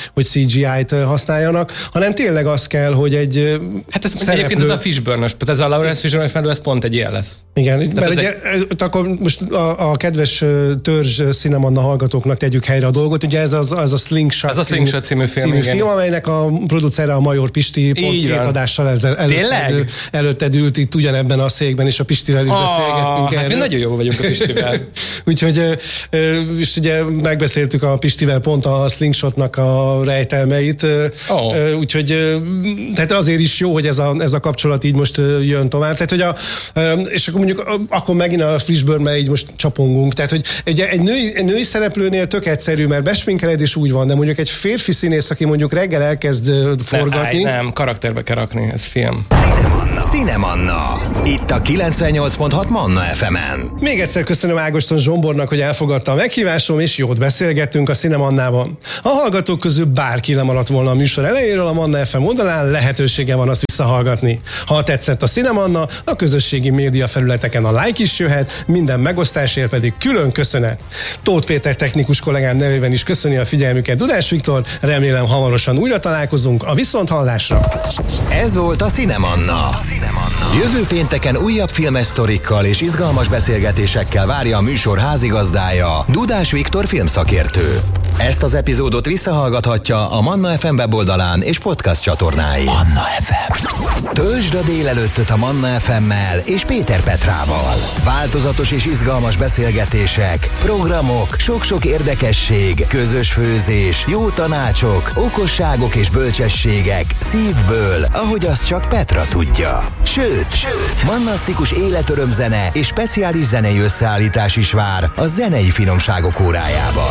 B: CGI-t használjanak, hanem tényleg az kell, hogy egy
A: hát ez egyébként ez a Fishburne-ös, ez a Lawrence Fishburne mellett ez pont egy ilyen lesz.
B: Igen, mert akkor most a kedves törzs Cinemanna hallgatóknak tegyük helyre a dolgot, ugye ez a Slingshot,
A: ez a Slingshot című film,
B: amelynek a producere a Major Pisti pont 2 adással előtted ült itt ugyanebben a székben, és a Pistivel is beszélgettünk erről.
A: Hát mi nagyon jó vagyunk a Pistivel.
B: Úgyhogy és ugye megbeszéltük a Pistivel pont a Slingshotnak a rejtelmeit, úgyhogy tehát azért is jó, hogy ez a kapcsolat így most jön tovább. Tehát, hogy és akkor mondjuk akkor megint a Fishburne-mel így most csapongunk. Tehát, hogy ugye egy női szereplőnél tök egyszerű, mert besminkeled és úgy van, de mondjuk egy férfi színész, aki mondjuk reggel elkezd forgatni.
A: Nem, karakterbe kell rakni, ez film.
C: Cinemanna. Itt a 98.6 Manna FM-en.
B: Még egyszer köszönöm Ágoston Zsombornak, hogy elfogadta a meghívásom, és jót beszélgettünk a Cinemannában. A hallgatók közül bárki lemaradt volna a műsor elejéről, a Manna FM oldalán lehetősége van azt visszahallgatni. Ha tetszett a Cinemanna, a közösségi média felületeken a like is jöhet, minden megosztásért pedig külön köszönet. Tóth Péter technikus kollégám nevében is köszöni a figyelmüket Dudás Viktor, remélem hamarosan újra találkozunk, a viszonthallásra.
C: Ez volt a Cinemanna. Jövő pénteken újabb filmes sztorikkal és izgalmas beszélgetésekkel várja a műsor házigazdája, Dudás Viktor filmszakértő. Ezt az epizódot visszahallgathatja a Manna FM weboldalán és podcast csatornáin. Manna FM. Töltsd a délelőttöt a Manna FM-mel és Péter Petrával. Változatos és izgalmas beszélgetések, programok, sok-sok érdekesség, közös főzés, jó tanácsok, okosságok és bölcsességek szívből, ahogy azt csak Petra tudja. Sőt, mannasztikus életörömzene és speciális zenei összeállítás is vár a zenei finomságok órájában.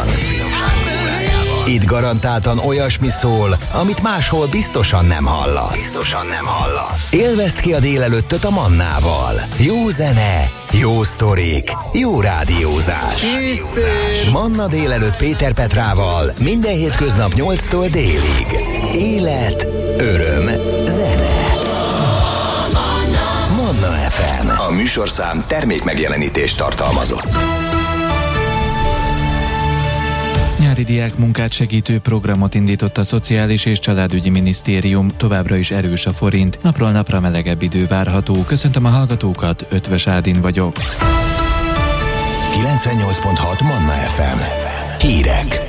C: Itt garantáltan olyasmi szól, amit máshol biztosan nem hallasz. Élvezd ki a délelőttöt a Mannával. Jó zene, jó sztorik, jó rádiózás. Manna délelőtt Péter Petrával minden hétköznap 8-tól délig. Élet, öröm, zene. Manna FM. A műsorszám termékmegjelenítést tartalmazott.
D: Nyári diákmunkát segítő programot indított a Szociális és Családügyi Minisztérium, továbbra is erős a forint, napról napra melegebb idő várható. Köszöntöm a hallgatókat, Ötvös Ádin vagyok.
C: 98.6 Manna FM. Hírek.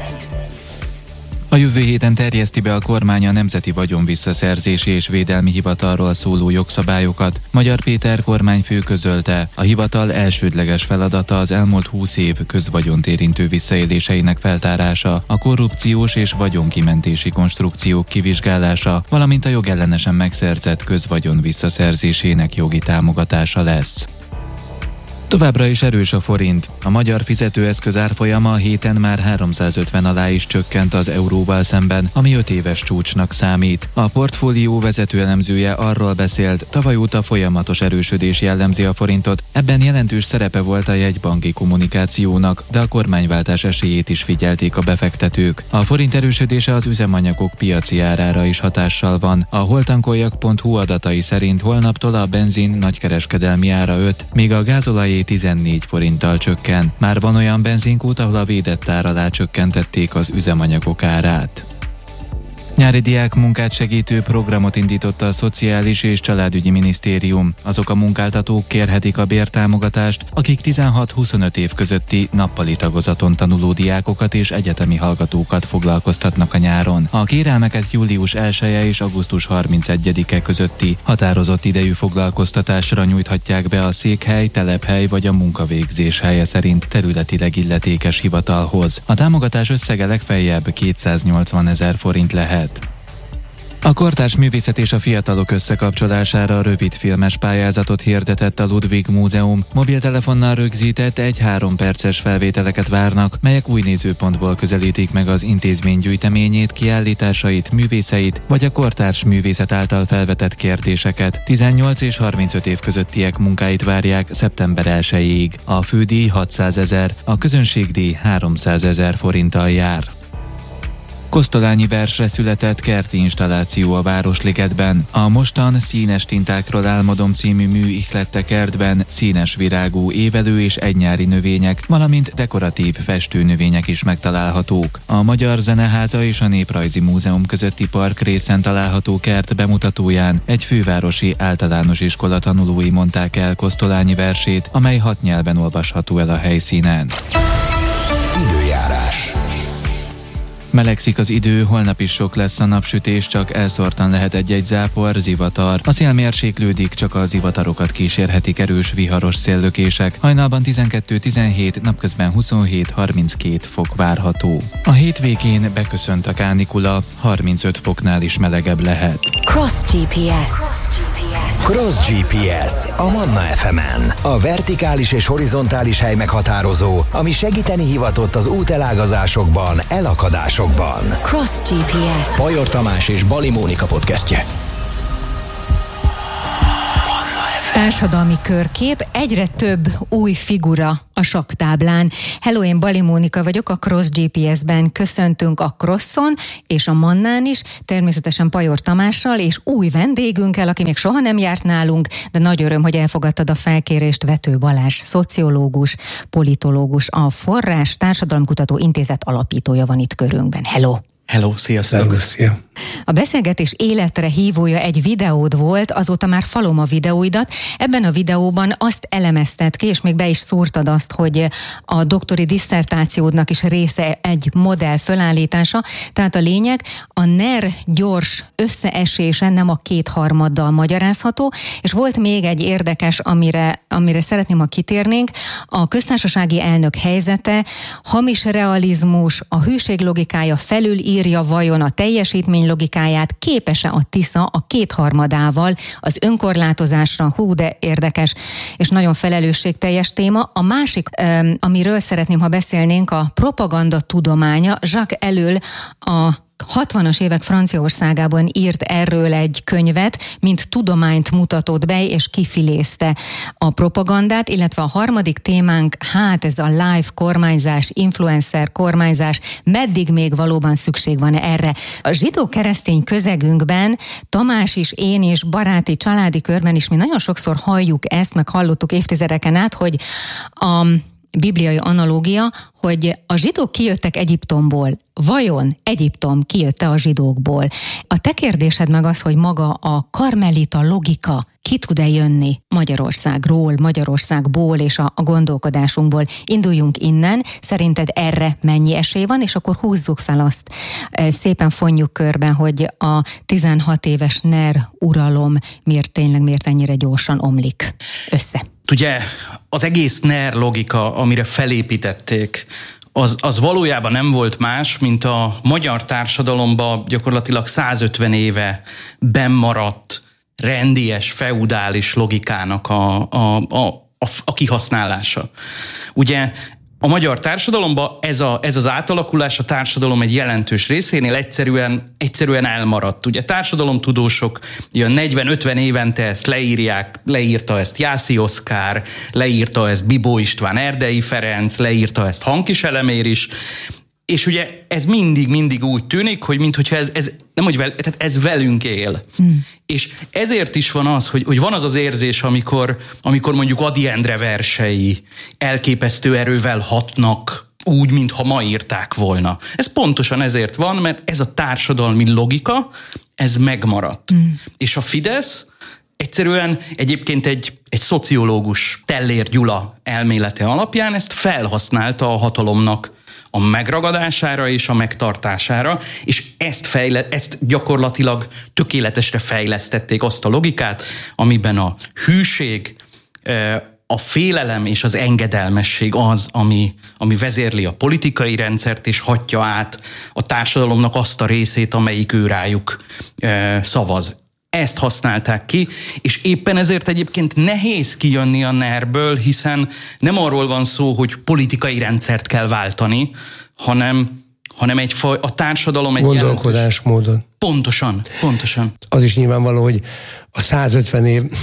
D: A jövő héten terjeszti be a kormány a Nemzeti Vagyonvisszaszerzési és Védelmi Hivatalról szóló jogszabályokat. Magyar Péter kormányfő közölte, a hivatal elsődleges feladata az elmúlt 20 év közvagyont érintő visszaéléseinek feltárása, a korrupciós és vagyonkimentési konstrukciók kivizsgálása, valamint a jogellenesen megszerzett közvagyon visszaszerzésének jogi támogatása lesz. Továbbra is erős a forint. A magyar fizetőeszköz árfolyama a héten már 350 alá is csökkent az euróval szemben, ami 5 éves csúcsnak számít. A portfólió vezető elemzője arról beszélt, tavaly óta folyamatos erősödés jellemzi a forintot, ebben jelentős szerepe volt a jegybanki kommunikációnak, de a kormányváltás esélyét is figyelték a befektetők. A forint erősödése az üzemanyagok piaci árára is hatással van. A holtankoljak.hu adatai szerint holnaptól a benzin nagykereskedelmi ára 5, míg a gázolaj 14 forinttal csökken. Már van olyan benzinkút, ahol a védett ár alá csökkentették az üzemanyagok árát. Nyári diákmunkát segítő programot indította a Szociális és Családügyi Minisztérium. Azok a munkáltatók kérhetik a bértámogatást, akik 16-25 év közötti nappali tagozaton tanuló diákokat és egyetemi hallgatókat foglalkoztatnak a nyáron. A kérelmeket július 1-e és augusztus 31-e közötti határozott idejű foglalkoztatásra nyújthatják be a székhely, telephely vagy a munkavégzés helye szerint területileg illetékes hivatalhoz. A támogatás összege legfeljebb 280 000 forint lehet. A Kortárs Művészet és a Fiatalok összekapcsolására rövidfilmes pályázatot hirdetett a Ludwig Múzeum. Mobiltelefonnal rögzített 1-3 perces felvételeket várnak, melyek új nézőpontból közelítik meg az intézmény gyűjteményét, kiállításait, művészeit, vagy a kortárs művészet által felvetett kérdéseket. 18 és 35 év közöttiek munkáit várják szeptember 1-ig. A fődíj 600 000, a közönségdíj 300 000 forinttal jár. Kosztolányi versre született kerti installáció a Városligetben. A mostan Színes tintákról álmodom című mű ihlette kertben színes virágú évelő és egynyári növények, valamint dekoratív festőnövények is megtalálhatók. A Magyar Zeneháza és a Néprajzi Múzeum közötti parkrészen található kert bemutatóján egy fővárosi általános iskola tanulói mondták el Kosztolányi versét, amely 6 nyelven olvasható el a helyszínen.
C: Időjárás.
D: Melegszik az idő, holnap is sok lesz a napsütés, csak elszórtan lehet egy-egy zápor, zivatar. A szél mérséklődik, csak a zivatarokat kísérhetik erős viharos széllökések. Hajnalban 12-17, napközben 27-32 fok várható. A hétvégén beköszönt a kánikula, 35 foknál is melegebb lehet.
E: Cross GPS.
C: Cross GPS a Manna FM-en. A vertikális és horizontális hely meghatározó, ami segíteni hivatott az útelágazásokban, elakadásokban.
E: Cross GPS.
C: Pajor Tamás és Bali Mónika podcastje.
F: Társadalmi körkép, egyre több új figura a sakktáblán. Hello, én Bali Mónika vagyok, a Cross GPS-ben köszöntünk a Crosson és a Mannán is, természetesen Pajor Tamással és új vendégünkkel, aki még soha nem járt nálunk, de nagy öröm, hogy elfogadtad a felkérést, Vető Balázs, szociológus, politológus, a Forrás Társadalomkutató Intézet alapítója van itt körünkben. Hello!
G: Hello, sziasztok!
B: Szia.
F: A beszélgetés életre hívója egy videód volt, azóta már falom a videóidat. Ebben a videóban azt elemezted ki, és még be is szúrtad azt, hogy a doktori disszertációdnak is része egy modell fölállítása. Tehát a lényeg, a NER gyors összeesése nem a 2/3 magyarázható, és volt még egy érdekes, amire szeretném, ha kitérnénk, a köztársasági elnök helyzete, hamis realizmus, a hűség logikája felülírja vajon a teljesítmény logikáját, képes-e a Tisza a 2/3 az önkorlátozásra, hú, de érdekes, és nagyon felelősségteljes téma. A másik, amiről szeretném, ha beszélnénk, a propaganda tudománya. Jacques Ellul a 60-as évek Franciaországában írt erről egy könyvet, mint tudományt mutatott be, és kifilézte a propagandát, illetve a harmadik témánk, ez a live kormányzás, influencer kormányzás, meddig még valóban szükség van erre? A zsidó-keresztény közegünkben, Tamás is, én is, baráti, családi körben is mi nagyon sokszor halljuk ezt, meg hallottuk évtizedeken át, hogy a bibliai analógia, hogy a zsidók kijöttek Egyiptomból. Vajon Egyiptom kijött-e a zsidókból? A te kérdésed meg az, hogy maga a karmelita logika ki tud-e jönni Magyarországból és a gondolkodásunkból. Induljunk innen, szerinted erre mennyi esély van, és akkor húzzuk fel azt, szépen fonjuk körbe, hogy a 16 éves NER uralom miért ennyire gyorsan omlik össze.
G: Ugye az egész NER logika, amire felépítették, az valójában nem volt más, mint a magyar társadalomban gyakorlatilag 150 éve bennmaradt rendies, feudális logikának a kihasználása. Ugye a magyar társadalomban ez az átalakulás a társadalom egy jelentős részénél egyszerűen elmaradt. Ugye társadalomtudósok ilyen 40-50 évente ezt leírta ezt Jászi Oszkár, leírta ezt Bibó István, Erdei Ferenc, leírta ezt Hankis Elemér is, és ugye ez mindig úgy tűnik, hogy minthogyha ez velünk él. És ezért is van az, hogy van az az érzés, amikor mondjuk Ady Endre versei elképesztő erővel hatnak úgy, mintha ma írták volna. Ez pontosan ezért van, mert ez a társadalmi logika, ez megmaradt. És a Fidesz egyszerűen egyébként egy szociológus, Tellér Gyula elmélete alapján ezt felhasználta a hatalomnak a megragadására és a megtartására, és ezt gyakorlatilag tökéletesre fejlesztették, azt a logikát, amiben a hűség, a félelem és az engedelmesség az, ami vezérli a politikai rendszert, és hatja át a társadalomnak azt a részét, amelyik őrájuk szavaz. Ezt használták ki, és éppen ezért egyébként nehéz kijönni a NER-ből, hiszen nem arról van szó, hogy politikai rendszert kell váltani, hanem a társadalom egy
B: gondolkodásmódon.
G: Pontosan.
B: Az is nyilvánvaló, hogy a 150 év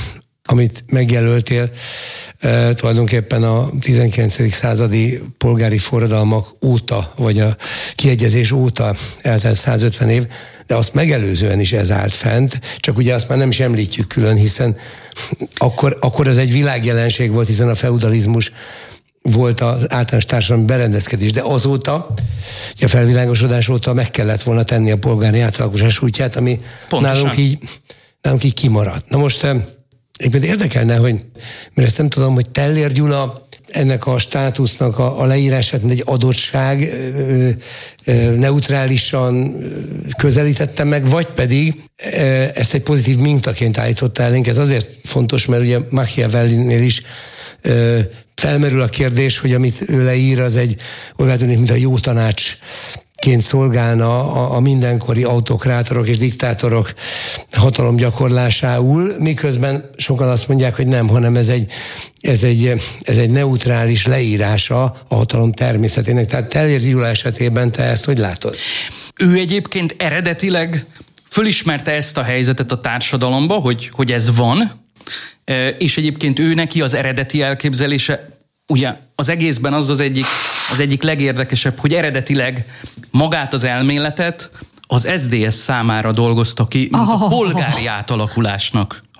H: amit megjelöltél, tulajdonképpen a 19. századi polgári forradalmak óta, vagy a kiegyezés óta eltelt 150 év, de azt megelőzően is ez állt fent, csak ugye azt már nem is említjük külön, hiszen akkor ez egy világjelenség volt, hiszen a feudalizmus volt az általános társadalmi berendezkedés, de azóta, a felvilágosodás óta meg kellett volna tenni a polgári átalakulás útját, ami nálunk így kimaradt. Na most éppen érdekelne, hogy, mert ezt nem tudom, hogy Tellér Gyula ennek a státusznak a leírását, mint egy adottság neutrálisan közelítette meg, vagy pedig ezt egy pozitív mintaként állította elénk. Ez azért fontos, mert ugye Machiavellinél is felmerül a kérdés, hogy amit ő leír, az egy olyan tűnik, mint a jó tanácsként szolgálna a mindenkori autokrátorok és diktátorok hatalomgyakorlásául, miközben sokan azt mondják, hogy nem, hanem ez egy neutrális leírása a hatalom természetének. Tehát Tellér Gyula esetében te ezt hogy látod?
G: Ő egyébként eredetileg fölismerte ezt a helyzetet a társadalomba, hogy ez van, és egyébként ő neki az eredeti elképzelése, ugye az egészben az egyik legérdekesebb, hogy eredetileg magát az elméletet az SZDSZ számára dolgozta ki, mint a polgári átalakulásnak